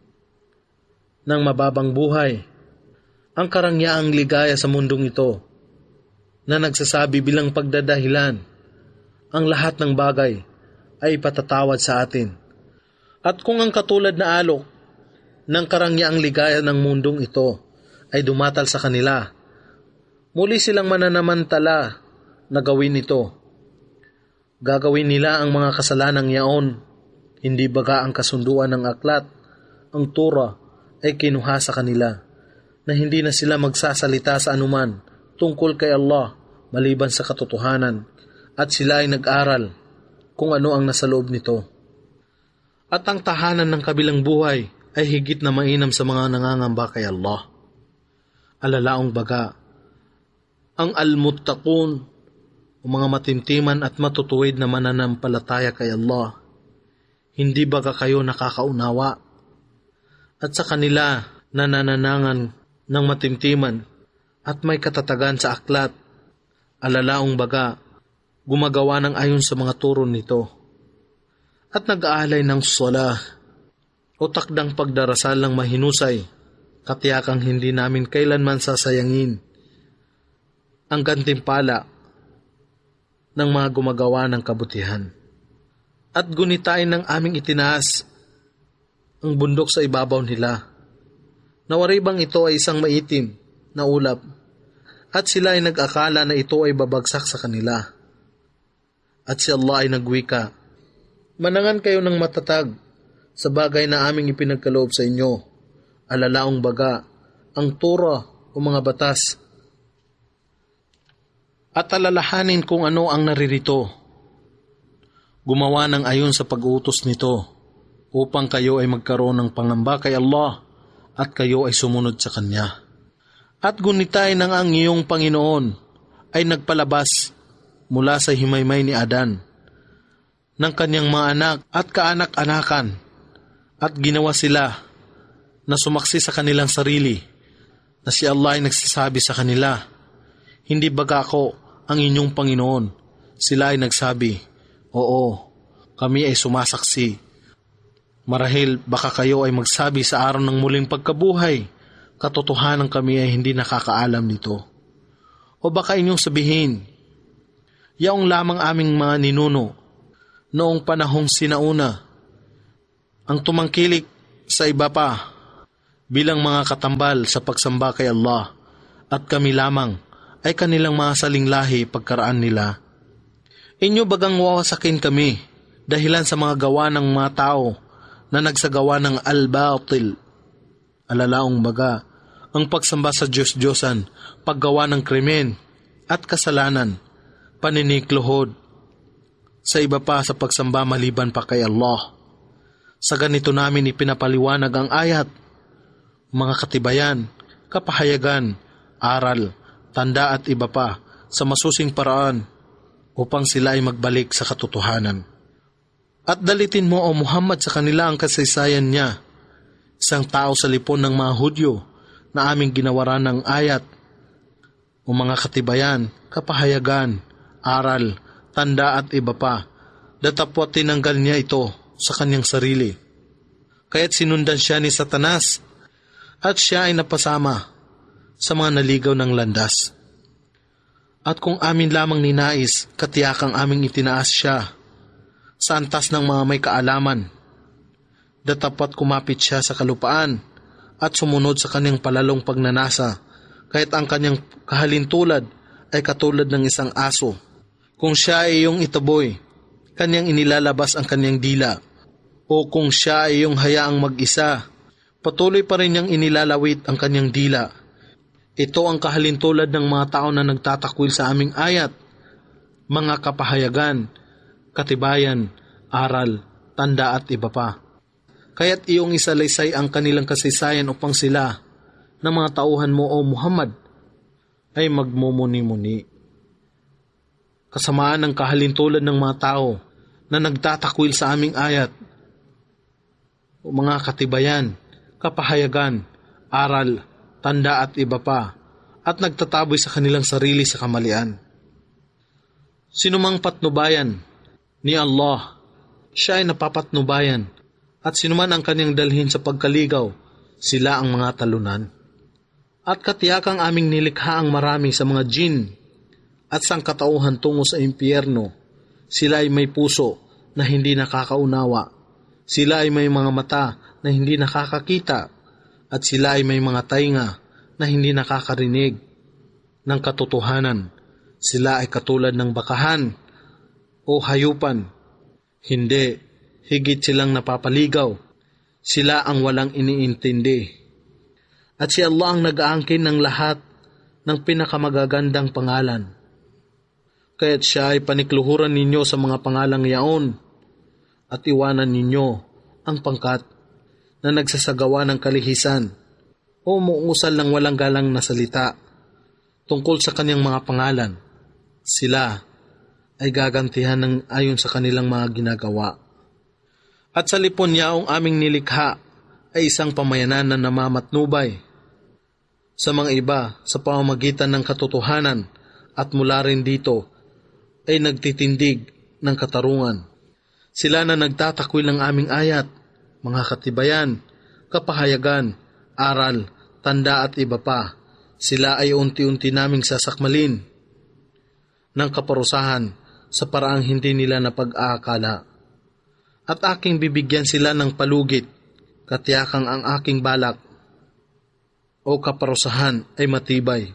ng mababang buhay, ang karangyaang ligaya sa mundong ito na nagsasabi bilang pagdadahilan ang lahat ng bagay ay patatawad sa atin. At kung ang katulad na alok ng karangyaang ligaya ng mundong ito ay dumatal sa kanila, muli silang mananamantala na gawin ito. Gagawin nila ang mga kasalanang yaon, hindi baga ang kasunduan ng aklat, ang Torah ay kinuha sa kanila, na hindi na sila magsasalita sa anuman tungkol kay Allah maliban sa katotohanan, at sila ay nag-aral kung ano ang nasa loob nito. At ang tahanan ng kabilang buhay ay higit na mainam sa mga nangangamba kay Allah. Alalaong baga, ang al-muttaqun o mga matimtiman at matutuwid na mananampalataya kay Allah, hindi baga kayo nakakaunawa? At sa kanila nanananangan ng matimtiman at may katatagan sa aklat, alalaong baga, gumagawa ng ayon sa mga turo nito, at nag-aalay ng salah o takdang pagdarasal ng mahinusay, katiyakang hindi namin kailanman sasayangin ang gantimpala ng mga gumagawa ng kabutihan. At gunitain ng aming itinaas ang bundok sa ibabaw nila. Nawari bang ito ay isang maitim na ulap, at sila ay nag-akala na ito ay babagsak sa kanila. At si Allah ay nagwika, manangan kayo ng matatag sa bagay na aming ipinagkaloob sa inyo, alalaong baga, ang Torah o mga batas, at alalahanin kung ano ang naririto. Gumawa ng ayon sa pag-utos nito, upang kayo ay magkaroon ng pangamba kay Allah, at kayo ay sumunod sa Kanya. At gunitay ng ang iyong Panginoon ay nagpalabas mula sa himaymay ni Adan ng kanyang mga anak at kaanak-anakan, at ginawa sila na sumaksi sa kanilang sarili na si Allah ay nagsasabi sa kanila, hindi baga ako ang inyong Panginoon? Sila ay nagsabi, oo, kami ay sumasaksi. Marahil baka kayo ay magsabi sa araw ng muling pagkabuhay, katotohanan kami ay hindi nakakaalam nito. O baka inyong sabihin, yaong lamang aming mga ninuno noong panahong sinauna, ang tumangkilik sa iba pa bilang mga katambal sa pagsamba kay Allah, at kami lamang ay kanilang mga salinglahi pagkaraan nila. Inyo bagang wawasakin kami dahilan sa mga gawa ng mga tao na nagsagawa ng al-batil. Alalaong baga, ang pagsamba sa Diyos-Diyosan, paggawa ng krimen at kasalanan, paninikluhod sa iba pa sa pagsamba maliban pa kay Allah. Sa ganito namin ipinapaliwanag ang ayat, mga katibayan, kapahayagan, aral, tanda at iba pa sa masusing paraan upang sila ay magbalik sa katotohanan. At dalitin mo, O Muhammad, sa kanila ang kasaysayan niya, isang tao sa lipon ng mga Hudyo na aming ginawaran ng ayat, o mga katibayan, kapahayagan, aral, tanda at iba pa, datapwat tinanggal niya ito sa kanyang sarili. Kaya't sinundan siya ni Satanas at siya ay napasama sa mga naligaw ng landas. At kung amin lamang ninais, katiyakang aming itinaas siya sa antas ng mga may kaalaman, datapat kumapit siya sa kalupaan at sumunod sa kanyang palalong pagnanasa, kahit ang kanyang kahalintulad ay katulad ng isang aso. Kung siya ay iyong itaboy, kanyang inilalabas ang kanyang dila. O kung siya ay iyong hayaang mag-isa, patuloy pa rin niyang inilalawit ang kanyang dila. Ito ang kahalintulad ng mga tao na nagtatakwil sa aming ayat, mga kapahayagan, katibayan, aral, tanda at iba pa. Kaya't iyong isalaysay ang kanilang kasaysayan upang sila, na mga tauhan mo, O Muhammad, ay magmumuni-muni. Kasamaan ng kahalintulad ng mga tao na nagtatakwil sa aming ayat, o mga katibayan, kapahayagan, aral, tanda at iba pa, at nagtataboy sa kanilang sarili sa kamalian. Sinumang patnubayan ni Allah, siya ay napapatnubayan, at sinuman ang kanyang dalhin sa pagkaligaw, sila ang mga talunan. At katiyakang aming nilikha ang marami sa mga jin at sangkatauhan tungo sa impyerno. Sila ay may puso na hindi nakakaunawa. Sila ay may mga mata na hindi nakakakita. At sila ay may mga tainga na hindi nakakarinig ng katotohanan. Sila ay katulad ng bakahan o hayupan. Hindi, higit silang napapaligaw. Sila ang walang iniintindi. At si Allah ang nag-aangkin ng lahat ng pinakamagagandang pangalan. Kaya't siya ay panikluhuran ninyo sa mga pangalang yaon at iwanan ninyo ang pangkat na nagsasagawa ng kalihisan o muusal ng walang galang na salita tungkol sa kanyang mga pangalan. Sila ay gagantihan ng ayon sa kanilang mga ginagawa. At sa lipon niya ang aming nilikha ay isang pamayanan na namamatnubay sa mga iba sa pamamagitan ng katotohanan at mula rin dito ay nagtitindig ng katarungan. Sila na nagtatakwil ng aming ayat, mga katibayan, kapahayagan, aral, tanda at iba pa, sila ay unti-unti naming sasakmalin ng kaparusahan sa paraang hindi nila napag-aakala. At aking bibigyan sila ng palugit, katiyakang ang aking balak o kaparusahan ay matibay.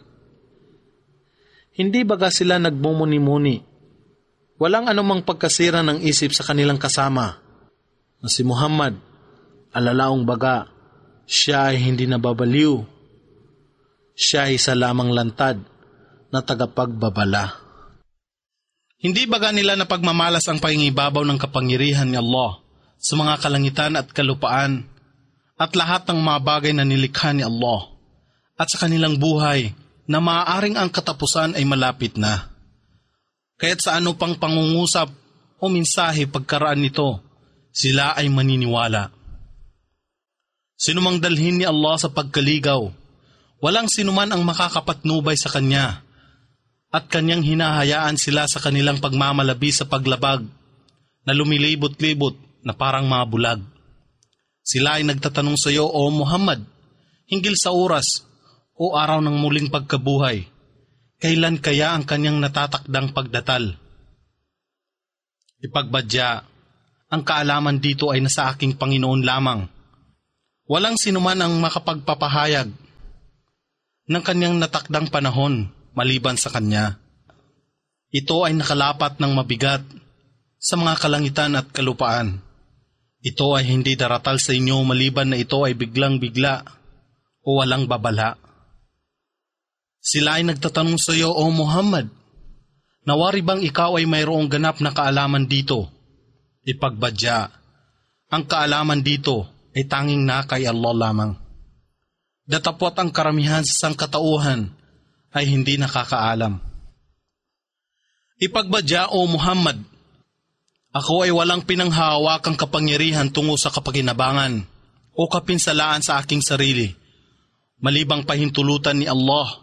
Hindi baga sila nagmumuni-muni? Walang anumang pagkasira ng isip sa kanilang kasama na si Muhammad, alalaong baga, siya ay hindi nababaliw. Siya ay isa lamang lantad na tagapagbabala. Hindi baga nila napagmamalas ang pangingibabaw ng kapangyarihan ni Allah sa mga kalangitan at kalupaan at lahat ng mga bagay na nilikha ni Allah at sa kanilang buhay na maaaring ang katapusan ay malapit na. Kaya't sa ano pang pangungusap o mensahe pagkaraan nito, sila ay maniniwala. Sinumang dalhin ni Allah sa pagkaligaw, walang sinuman ang makakapatnubay sa Kanya, at Kanyang hinahayaan sila sa kanilang pagmamalabi sa paglabag na lumilibot-libot na parang mga bulag. Sila ay nagtatanong sa iyo, O Muhammad, hinggil sa oras o araw ng muling pagkabuhay, kailan kaya ang Kanyang natatakdang pagdatal? Ipagbadya, ang kaalaman dito ay nasa aking Panginoon lamang. Walang sinuman ang makapagpapahayag ng kanyang natakdang panahon maliban sa kanya. Ito ay nakalapat ng mabigat sa mga kalangitan at kalupaan. Ito ay hindi daratal sa inyo maliban na ito ay biglang-bigla o walang babala. Sila ay nagtatanong sa iyo, O Muhammad, nawari bang ikaw ay mayroong ganap na kaalaman dito? Ipagbadya, ang kaalaman dito ay tanging na kay Allah lamang. Datapwat ang karamihan sa sangkatauhan ay hindi nakakaalam. Ipagbadya, O Muhammad, ako ay walang pinanghahawakang kapangyarihan tungo sa kapakinabangan o kapinsalaan sa aking sarili, malibang pahintulutan ni Allah.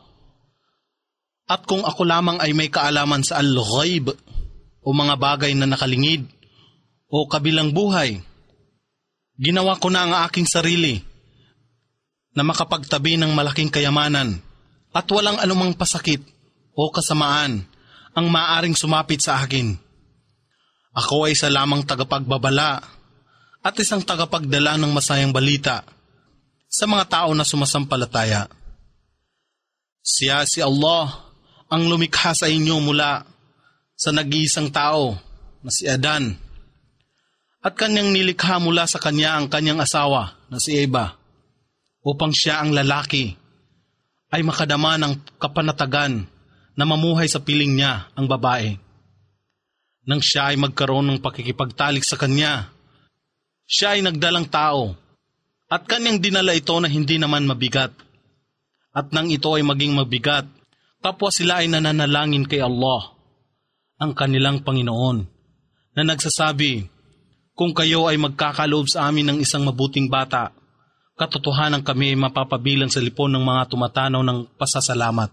At kung ako lamang ay may kaalaman sa al-ghaib o mga bagay na nakalingid o kabilang buhay, ginawa ko na ang aking sarili na makapagtabi ng malaking kayamanan at walang anumang pasakit o kasamaan ang maaring sumapit sa akin. Ako ay isa lamang tagapagbabala at isang tagapagdala ng masayang balita sa mga tao na sumasampalataya. Siya si Allah ang lumikha sa inyo mula sa nag-iisang tao na si Adan, at kanyang nilikha mula sa kanya ang kanyang asawa na si Eva, upang siya ang lalaki ay makadama ng kapanatagan na mamuhay sa piling niya ang babae. Nang siya ay magkaroon ng pakikipagtalik sa kanya, siya ay nagdalang tao at kanyang dinala ito na hindi naman mabigat. At nang ito ay maging mabigat, kapwa sila ay nananalangin kay Allah, ang kanilang Panginoon, na nagsasabi, kung kayo ay magkakaloob sa amin ng isang mabuting bata, katotohanan kami ay mapapabilang sa lipon ng mga tumatanaw ng pasasalamat.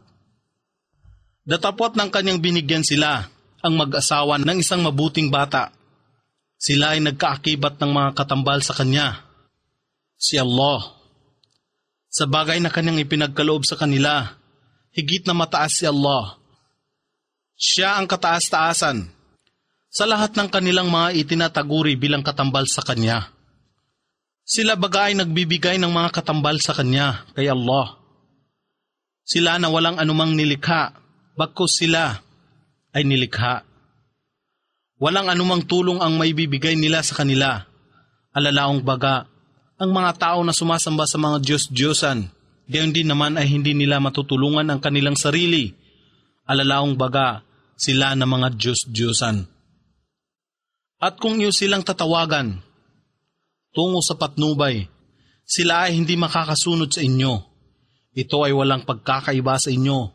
Datapwat ng kanyang binigyan sila ang mag-asawa ng isang mabuting bata, sila ay nagkaakibat ng mga katambal sa kanya, si Allah. Sa bagay na kanyang ipinagkaloob sa kanila, higit na mataas si Allah. Siya ang kataas-taasan sa lahat ng kanilang mga itinataguri bilang katambal sa kanya. Sila bagay nagbibigay ng mga katambal sa kanya kay Allah. Sila na walang anumang nilikha, bagkus sila ay nilikha. Walang anumang tulong ang maibibigay nila sa kanila. Alalaong baga, ang mga tao na sumasamba sa mga Diyos-Diyosan, gayon din naman ay hindi nila matutulungan ang kanilang sarili. Alalaong baga, sila na mga Diyos-Diyosan. At kung iyo silang tatawagan tungo sa patnubay, sila ay hindi makakasunod sa inyo. Ito ay walang pagkakaiba sa inyo.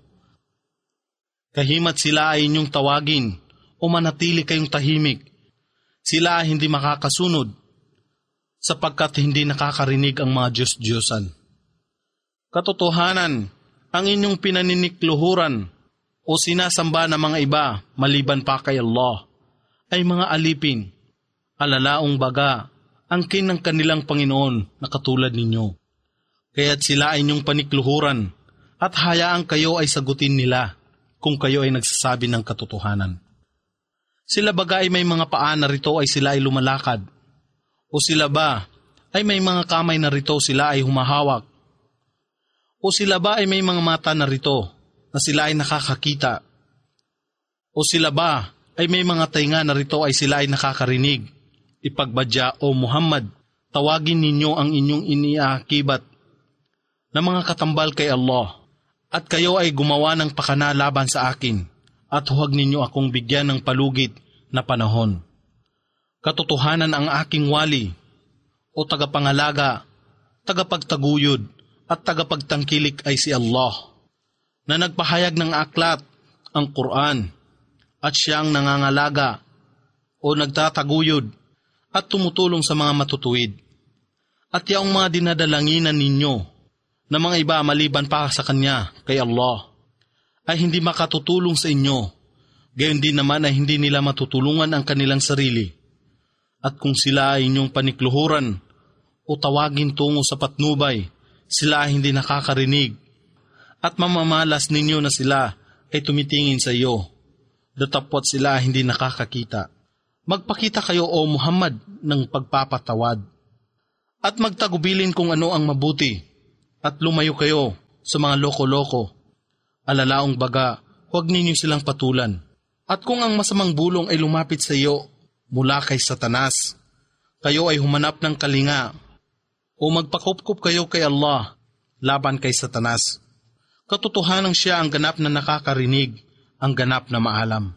Kahimat sila ay inyong tawagin o manatili kayong tahimik, sila ay hindi makakasunod sapagkat hindi nakakarinig ang mga Diyos-Diyosan. Katotohanan, ang inyong pinaninikluhuran o sinasamba ng mga iba maliban pa kay Allah ay mga alipin, alalaong baga, angkin ng kanilang Panginoon na katulad ninyo. Kaya't sila ay inyong panikluhuran at hayaan kayo ay sagutin nila kung kayo ay nagsasabi ng katotohanan. Sila baga ay may mga paa na rito ay sila ay lumalakad, o sila ba ay may mga kamay na rito sila ay humahawak, o sila ba ay may mga mata na rito na sila ay nakakakita, o sila ba ay may mga tainga na rito ay sila ay nakakarinig. Ipagbadya, O Muhammad, tawagin ninyo ang inyong iniaakibat na mga katambal kay Allah, at kayo ay gumawa ng pakana laban sa akin, at huwag ninyo akong bigyan ng palugit na panahon. Katotohanan ang aking wali, o tagapangalaga, tagapagtaguyod, at tagapagtangkilik ay si Allah, na nagpahayag ng aklat, ang Quran, at siyang nangangalaga, o nagtataguyod, at tumutulong sa mga matutuwid. At yaong mga dinadalanginan ninyo, na mga iba maliban pa sa Kanya, kay Allah, ay hindi makatutulong sa inyo, gayon din naman ay hindi nila matutulungan ang kanilang sarili. At kung sila ay inyong panikluhuran o tawagin tungo sa patnubay, sila ay hindi nakakarinig, at mamamalas ninyo na sila ay tumitingin sa iyo, datapwat sila ay hindi nakakakita. Magpakita kayo o Muhammad ng pagpapatawad at magtagubilin kung ano ang mabuti at lumayo kayo sa mga loko-loko. Alalaong baga, huwag ninyo silang patulan. At kung ang masamang bulong ay lumapit sa iyo mula kay Satanas, kayo ay humanap ng kalinga o magpakupkup kayo kay Allah laban kay Satanas. Katotohanan siya ang ganap na nakakarinig, ang ganap na maalam.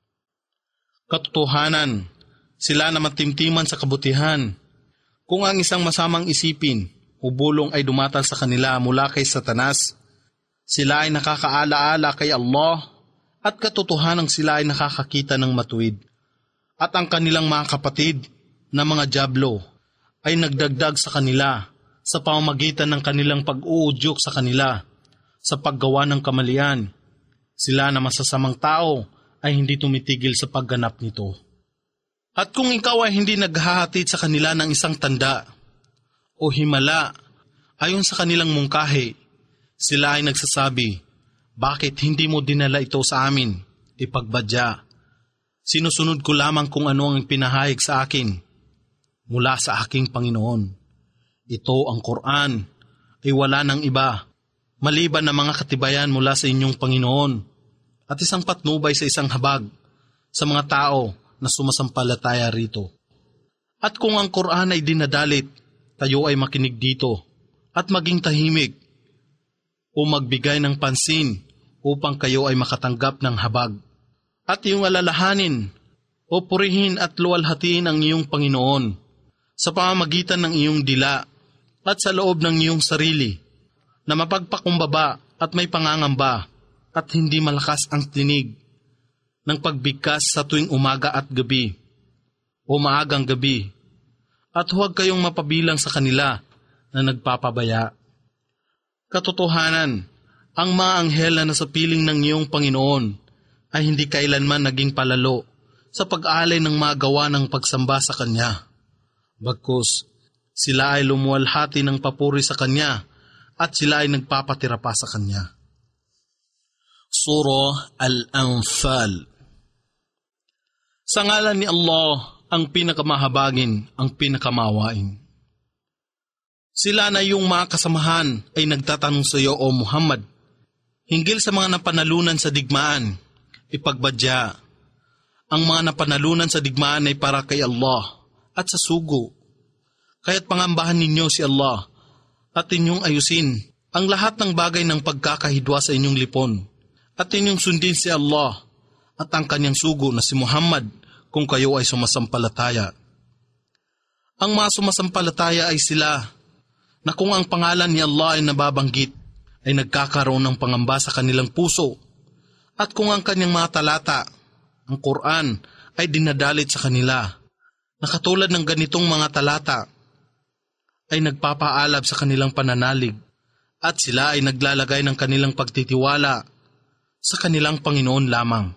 Katotohanan, sila na matimtiman sa kabutihan. Kung ang isang masamang isipin o bulong ay dumatal sa kanila mula kay Satanas, sila ay nakakaalaala kay Allah at katotohanan sila ay nakakakita ng matuwid. At ang kanilang mga kapatid na mga dyablo ay nagdagdag sa kanila sa pamamagitan ng kanilang pag-uudyok sa kanila sa paggawa ng kamalian. Sila na masasamang tao ay hindi tumitigil sa pagganap nito. At kung ikaw ay hindi naghahatid sa kanila ng isang tanda o himala ayon sa kanilang mungkahi, sila ay nagsasabi, bakit hindi mo dinala ito sa amin? Ipagbadya. Sinusunod ko lamang kung ano ang pinahayag sa akin mula sa aking Panginoon. Ito ang Quran ay wala ng iba, maliban na mga katibayan mula sa inyong Panginoon at isang patnubay sa isang habag sa mga tao na sumasampalataya rito. At kung ang Quran ay dinadalit, tayo ay makinig dito at maging tahimik o magbigay ng pansin upang kayo ay makatanggap ng habag. At iyong alalahanin o purihin at luwalhatiin ang iyong Panginoon sa pamamagitan ng iyong dila at sa loob ng iyong sarili na mapagpakumbaba at may pangangamba at hindi malakas ang tinig ng pagbigkas sa tuwing umaga at gabi o maagang gabi, at huwag kayong mapabilang sa kanila na nagpapabaya. Katotohanan, ang mga anghel na nasa piling ng iyong Panginoon ay hindi kailanman naging palalo sa pag-alay ng mga gawa ng pagsamba sa Kanya. Bagkus, sila ay lumuwalhati ng papuri sa Kanya at sila ay nagpapatira pa sa Kanya. Surah Al-Anfal. Sa ngalan ni Allah, ang pinakamahabagin, ang pinakamawain. Sila na yung mga kasamahan ay nagtatanong sa iyo, O Muhammad, hinggil sa mga napanalunan sa digmaan, ipagbadya. Ang mga napanalunan sa digmaan ay para kay Allah at sa sugo. Kaya't pangambahan ninyo si Allah at inyong ayusin ang lahat ng bagay ng pagkakahidwa sa inyong lipon at inyong sundin si Allah at ang kanyang sugo na si Muhammad kung kayo ay sumasampalataya. Ang mga sumasampalataya ay sila na kung ang pangalan ni Allah ay nababanggit, ay nagkakaroon ng pangamba sa kanilang puso, at kung ang kanyang mga talata, ang Quran, ay dinadalit sa kanila, na katulad ng ganitong mga talata, ay nagpapaalab sa kanilang pananalig, at sila ay naglalagay ng kanilang pagtitiwala sa kanilang Panginoon lamang.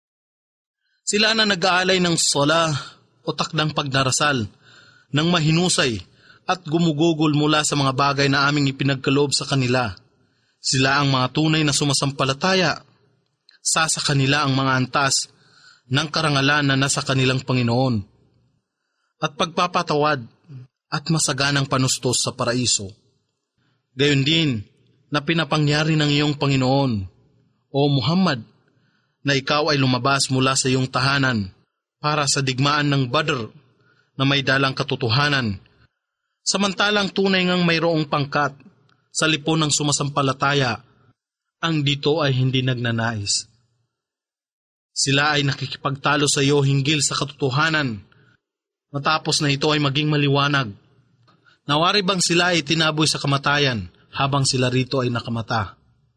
Sila na nag-aalay ng sala o takdang pagdarasal, ng mahinusay at gumugugol mula sa mga bagay na aming ipinagkaloob sa kanila. Sila ang mga tunay na sumasampalataya. Sa sa kanila ang mga antas ng karangalan na nasa kanilang Panginoon at pagpapatawad at masaganang panustos sa paraiso. Gayon din na pinapangyari ng iyong Panginoon, O Muhammad, na ikaw ay lumabas mula sa iyong tahanan para sa digmaan ng Badr na may dalang katotohanan, samantalang tunay ngang mayroong pangkat sa lipon ng sumasampalataya, ang dito ay hindi nagnanais. Sila ay nakikipagtalo sa iyo hinggil sa katotohanan, matapos na ito ay maging maliwanag. Nawari bang sila ay tinaboy sa kamatayan habang sila rito ay nakamata?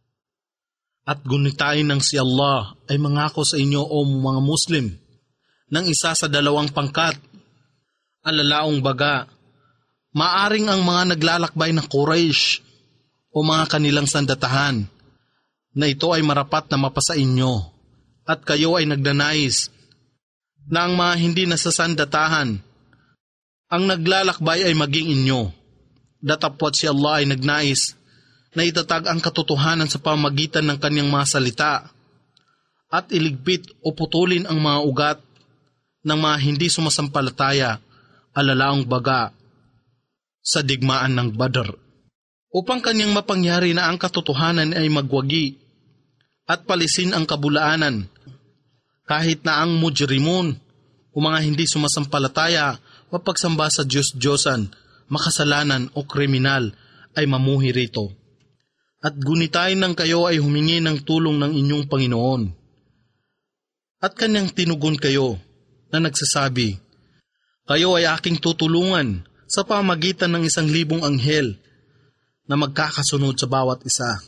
At gunitain ng si Allah ay mangako sa inyo o mga Muslim ng isa sa dalawang pangkat. Alalaong baga, maaring ang mga naglalakbay ng Quraysh o mga kanilang sandatahan na ito ay marapat na mapasa inyo at kayo ay nagdanais na ang mga hindi nasasandatahan ang naglalakbay ay maging inyo. Datapwat si Allah ay nagnais na itatag ang katotohanan sa pamagitan ng kanyang mga salita at iligpit o putulin ang mga ugat ng mga hindi sumasampalataya, alalaong baga sa digmaan ng Badr, upang kanyang mapangyari na ang katotohanan ay magwagi at palisin ang kabulaanan, kahit na ang mujrimun o mga hindi sumasampalataya mapagsamba sa Diyos-Diyosan, makasalanan o kriminal ay mamuhi rito. At gunitain ng kayo ay humingi ng tulong ng inyong Panginoon. At kanyang tinugon kayo na nagsasabi, kayo ay aking tutulungan sa pamagitan ng isang libong anghel na magkakasunod sa bawat isa.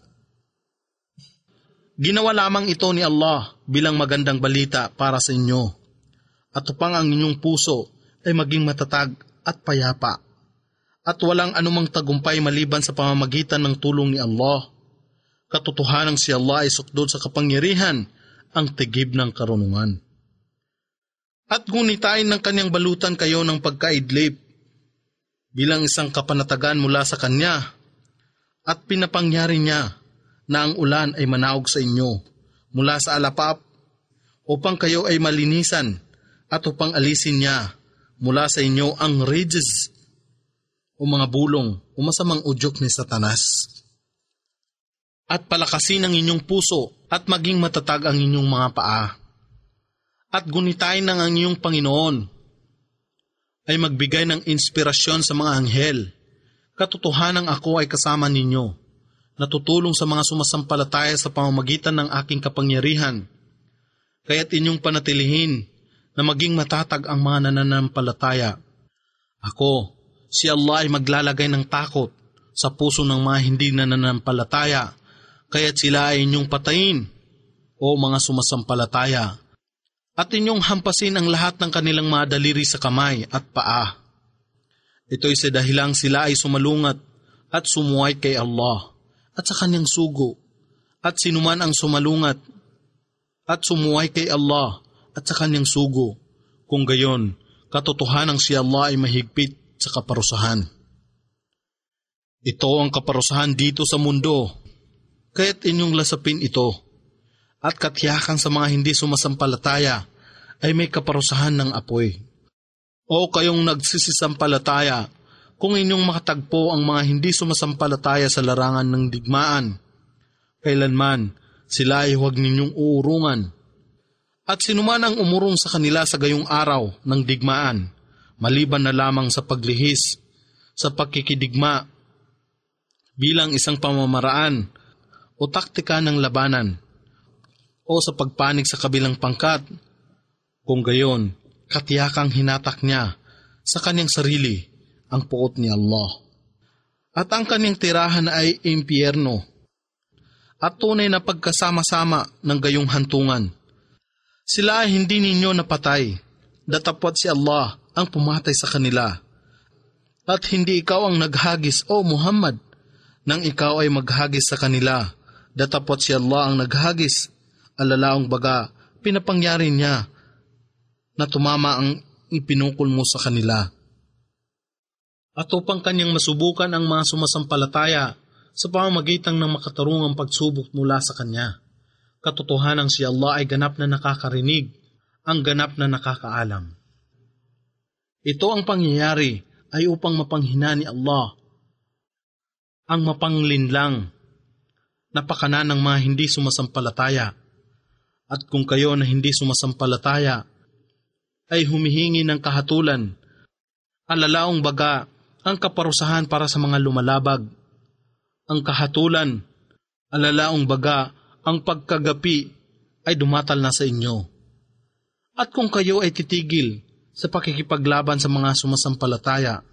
Ginawa lamang ito ni Allah bilang magandang balita para sa inyo, at upang ang inyong puso ay maging matatag at payapa, at walang anumang tagumpay maliban sa pamamagitan ng tulong ni Allah. Katotohanang si Allah ay sukdod sa kapangyarihan, ang tigib ng karunungan. At gunitain ng kanyang balutan kayo ng pagkaidlip bilang isang kapanatagan mula sa kanya, at pinapangyari niya na ang ulan ay manaog sa inyo mula sa alapap upang kayo ay malinisan, at upang alisin niya mula sa inyo ang ridges o mga bulong o masamang udyok ni Satanas. At palakasin ang inyong puso at maging matatag ang inyong mga paa. At gunitain ng ang inyong Panginoon ay magbigay ng inspirasyon sa mga anghel. Katotohanang ako ay kasama ninyo, natutulong sa mga sumasampalataya sa pamamagitan ng aking kapangyarihan. Kaya't inyong panatilihin na maging matatag ang mga nananampalataya. Ako, si Allah ay maglalagay ng takot sa puso ng mga hindi nananampalataya, kaya't sila ay inyong patayin, o mga sumasampalataya, at inyong hampasin ang lahat ng kanilang mga daliri sa kamay at paa. Ito'y sa dahilang sila ay sumalungat at sumuway kay Allah at sa kanyang sugo, at sinuman ang sumalungat at sumuway kay Allah at sa kanyang sugo, kung gayon, katotohanang si Allah ay mahigpit sa kaparusahan. Ito ang kaparusahan dito sa mundo, kaya't inyong lasapin ito, at katiyakan sa mga hindi sumasampalataya ay may kaparusahan ng apoy. O kayong nagsisisampalataya, kung inyong makatagpo ang mga hindi sumasampalataya sa larangan ng digmaan, kailanman sila ay huwag ninyong uurungan. At sinuman ang umurong sa kanila sa gayong araw ng digmaan, maliban na lamang sa paglihis, sa pagkikidigma, bilang isang pamamaraan o taktika ng labanan, o sa pagpanig sa kabilang pangkat, kung gayon, katiyakang hinatak niya sa kanyang sarili ang puot ni Allah. At ang kanyang tirahan ay impyerno, at tunay na pagkasama-sama ng gayong hantungan. Sila ay hindi ninyo napatay, datapwat si Allah ang pumatay sa kanila. At hindi ikaw ang naghagis, O Muhammad, nang ikaw ay maghagis sa kanila, datapwat si Allah ang naghagis. Alalaong baga, pinapangyari niya na tumama ang ipinukol mo sa kanila. At upang kanyang masubukan ang mga sumasampalataya sa pamamagitan ng makatarungang pagsubok mula sa kanya. Katotohanang si Allah ay ganap na nakakarinig, ang ganap na nakakaalam. Ito ang pangyayari ay upang mapanghina ni Allah ang mapanglinlang na pakanan ng mga hindi sumasampalataya. At kung kayo na hindi sumasampalataya ay humihingi ng kahatulan, alalaong baga ang kaparusahan para sa mga lumalabag. Ang kahatulan, alalaong baga ang pagkagapi ay dumatal na sa inyo. At kung kayo ay titigil sa pakikipaglaban sa mga sumasampalataya,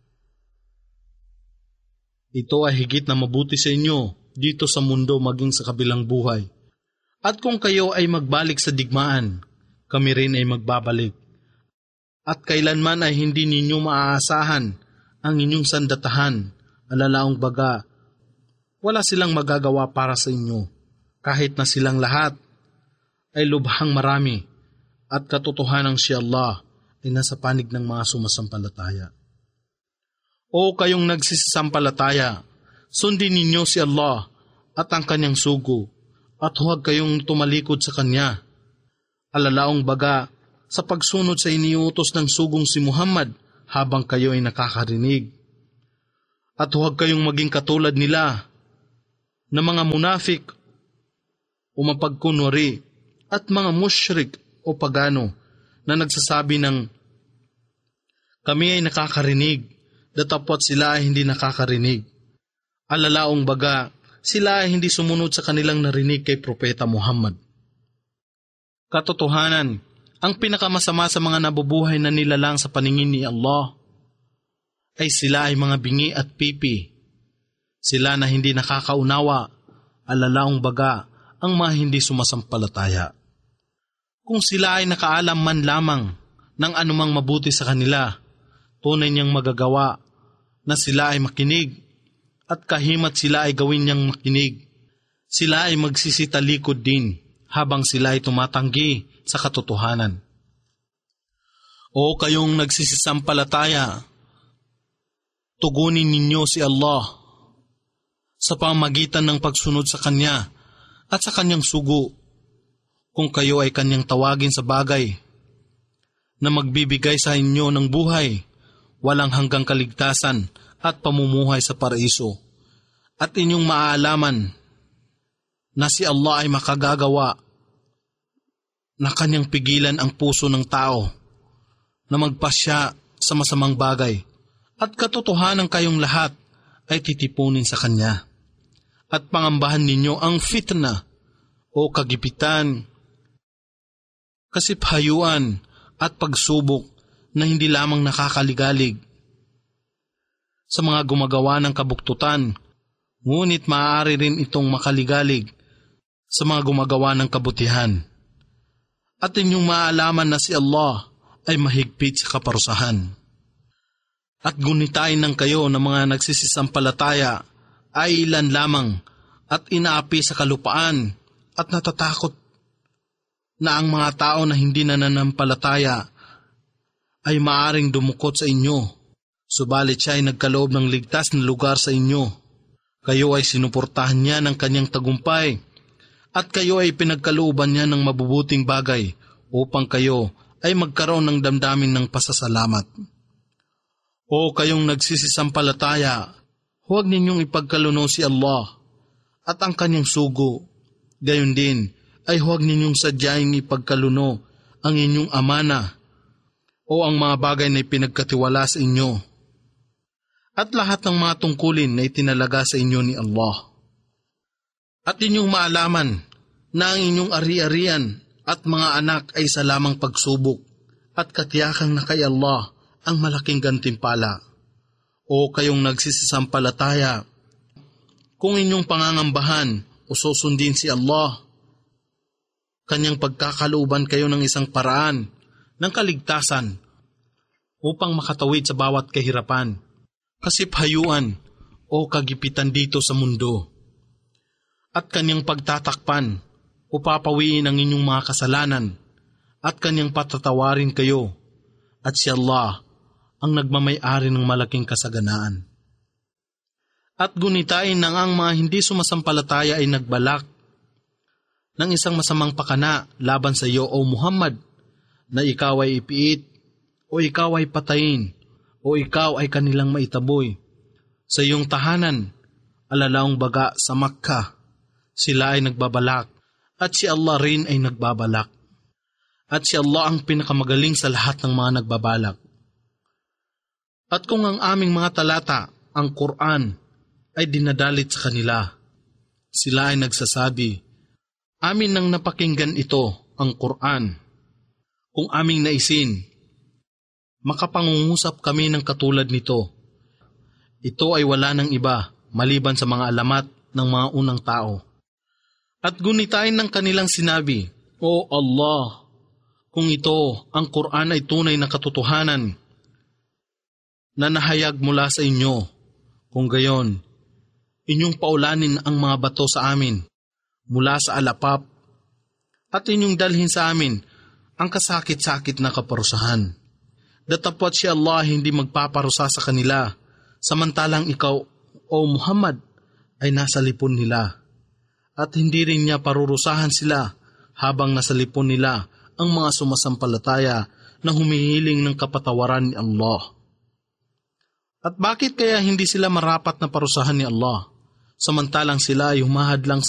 ito ay higit na mabuti sa inyo dito sa mundo maging sa kabilang buhay. At kung kayo ay magbalik sa digmaan, kami rin ay magbabalik. At kailanman ay hindi ninyo maaasahan ang inyong sandatahan, alalaong baga, wala silang magagawa para sa inyo. Kahit na silang lahat ay lubhang marami, at katotohanang si Allah ay nasa panig ng mga sumasampalataya. O kayong nagsisisampalataya, sundin ninyo si Allah at ang kanyang sugo, at huwag kayong tumalikod sa kanya. Alalaong baga, sa pagsunod sa iniutos ng sugong si Muhammad habang kayo ay nakakarinig. At huwag kayong maging katulad nila na mga munafik o mapagkunwari at mga mushrik o pagano na nagsasabi ng kami ay nakakarinig, datapwat sila ay hindi nakakarinig. Alalaong baga, sila ay hindi sumunod sa kanilang narinig kay Propeta Muhammad. Katotohanan, ang pinakamasama sa mga nabubuhay na nilalang sa paningin ni Allah ay sila ay mga bingi at pipi. Sila na hindi nakakaunawa, alalaong baga, ang mga hindi sumasampalataya. Kung sila ay nakaalam man lamang ng anumang mabuti sa kanila, tunay niyang magagawa na sila ay makinig at kahimat sila ay gawin niyang makinig. Sila ay magsisitalikod din habang sila ay tumatanggi sa katotohanan. O kayong nagsisisampalataya, tugunin ninyo si Allah sa pamagitan ng pagsunod sa Kanya at sa Kanyang sugo kung kayo ay Kanyang tawagin sa bagay na magbibigay sa inyo ng buhay, walang hanggang kaligtasan at pamumuhay sa paraiso. At inyong maaalaman na si Allah ay makagagawa na Kanyang pigilan ang puso ng tao na magpasya sa masamang bagay at katotohanan kayong lahat ay titipunin sa Kanya. At pangambahan ninyo ang fitna o kagipitan, kasiphayuan at pagsubok na hindi lamang nakakaligalig sa mga gumagawa ng kabuktutan, ngunit maaari rin itong makaligalig sa mga gumagawa ng kabutihan. At inyong maalaman na si Allah ay mahigpit sa kaparusahan. At gunitain ng kayo ng mga nagsisisampalataya ay ilan lamang at inaapi sa kalupaan at natatakot na ang mga tao na hindi nananampalataya ay maaring dumukot sa inyo. Subalit siya ay nagkaloob ng ligtas na lugar sa inyo. Kayo ay sinuportahan niya ng Kanyang tagumpay at kayo ay pinagkalooban niya ng mabubuting bagay upang kayo ay magkaroon ng damdamin ng pasasalamat. O kayong nagsisisampalataya, huwag ninyong ipagkaluno si Allah at ang Kanyang sugo. Gayon din ay huwag ninyong sadyaing ipagkaluno ang inyong amana o ang mga bagay na ipinagkatiwala sa inyo at lahat ng mga tungkulin na itinalaga sa inyo ni Allah. At inyong maalaman na ang inyong ari-arian at mga anak ay sa lamang pagsubok at katiyakang na kay Allah ang malaking gantimpala. O kayong nagsisisampalataya, kung inyong pangangambahan o susundin si Allah, Kanyang pagkakalooban kayo ng isang paraan ng kaligtasan upang makatawid sa bawat kahirapan, kasiphayuan o kagipitan dito sa mundo. At Kanyang pagtatakpan o papawiin ang inyong mga kasalanan at Kanyang patatawarin kayo at si Allah ang nagmamay-ari ng malaking kasaganaan. At gunitain nang ang mga hindi sumasampalataya ay nagbalak ng isang masamang pakana laban sa iyo o Muhammad na ikaw ay ipiit o ikaw ay patayin o ikaw ay kanilang maitaboy sa iyong tahanan, alalaong baga sa Makkah. Sila ay nagbabalak at si Allah rin ay nagbabalak. At si Allah ang pinakamagaling sa lahat ng mga nagbabalak. At kung ang aming mga talata, ang Quran, ay dinadalit sa kanila, sila ay nagsasabi, amin nang napakinggan ito, ang Quran. Kung aming naisin, makapangungusap kami ng katulad nito. Ito ay wala ng iba, maliban sa mga alamat ng mga unang tao. At gunitain ng kanilang sinabi, O Allah, kung ito, ang Quran ay tunay na katotohanan na nahayag mula sa inyo, kung gayon, inyong paulanin ang mga bato sa amin mula sa alapap at inyong dalhin sa amin ang kasakit-sakit na kaparusahan. Datapwat si Allah hindi magpaparusa sa kanila, samantalang ikaw, O Muhammad, ay nasa lipon nila. At hindi rin niya parurusahan sila habang nasa lipon nila ang mga sumasampalataya na humihiling ng kapatawaran ni Allah. At bakit kaya hindi sila marapat na parusahan ni Allah, samantalang sila ay humahadlang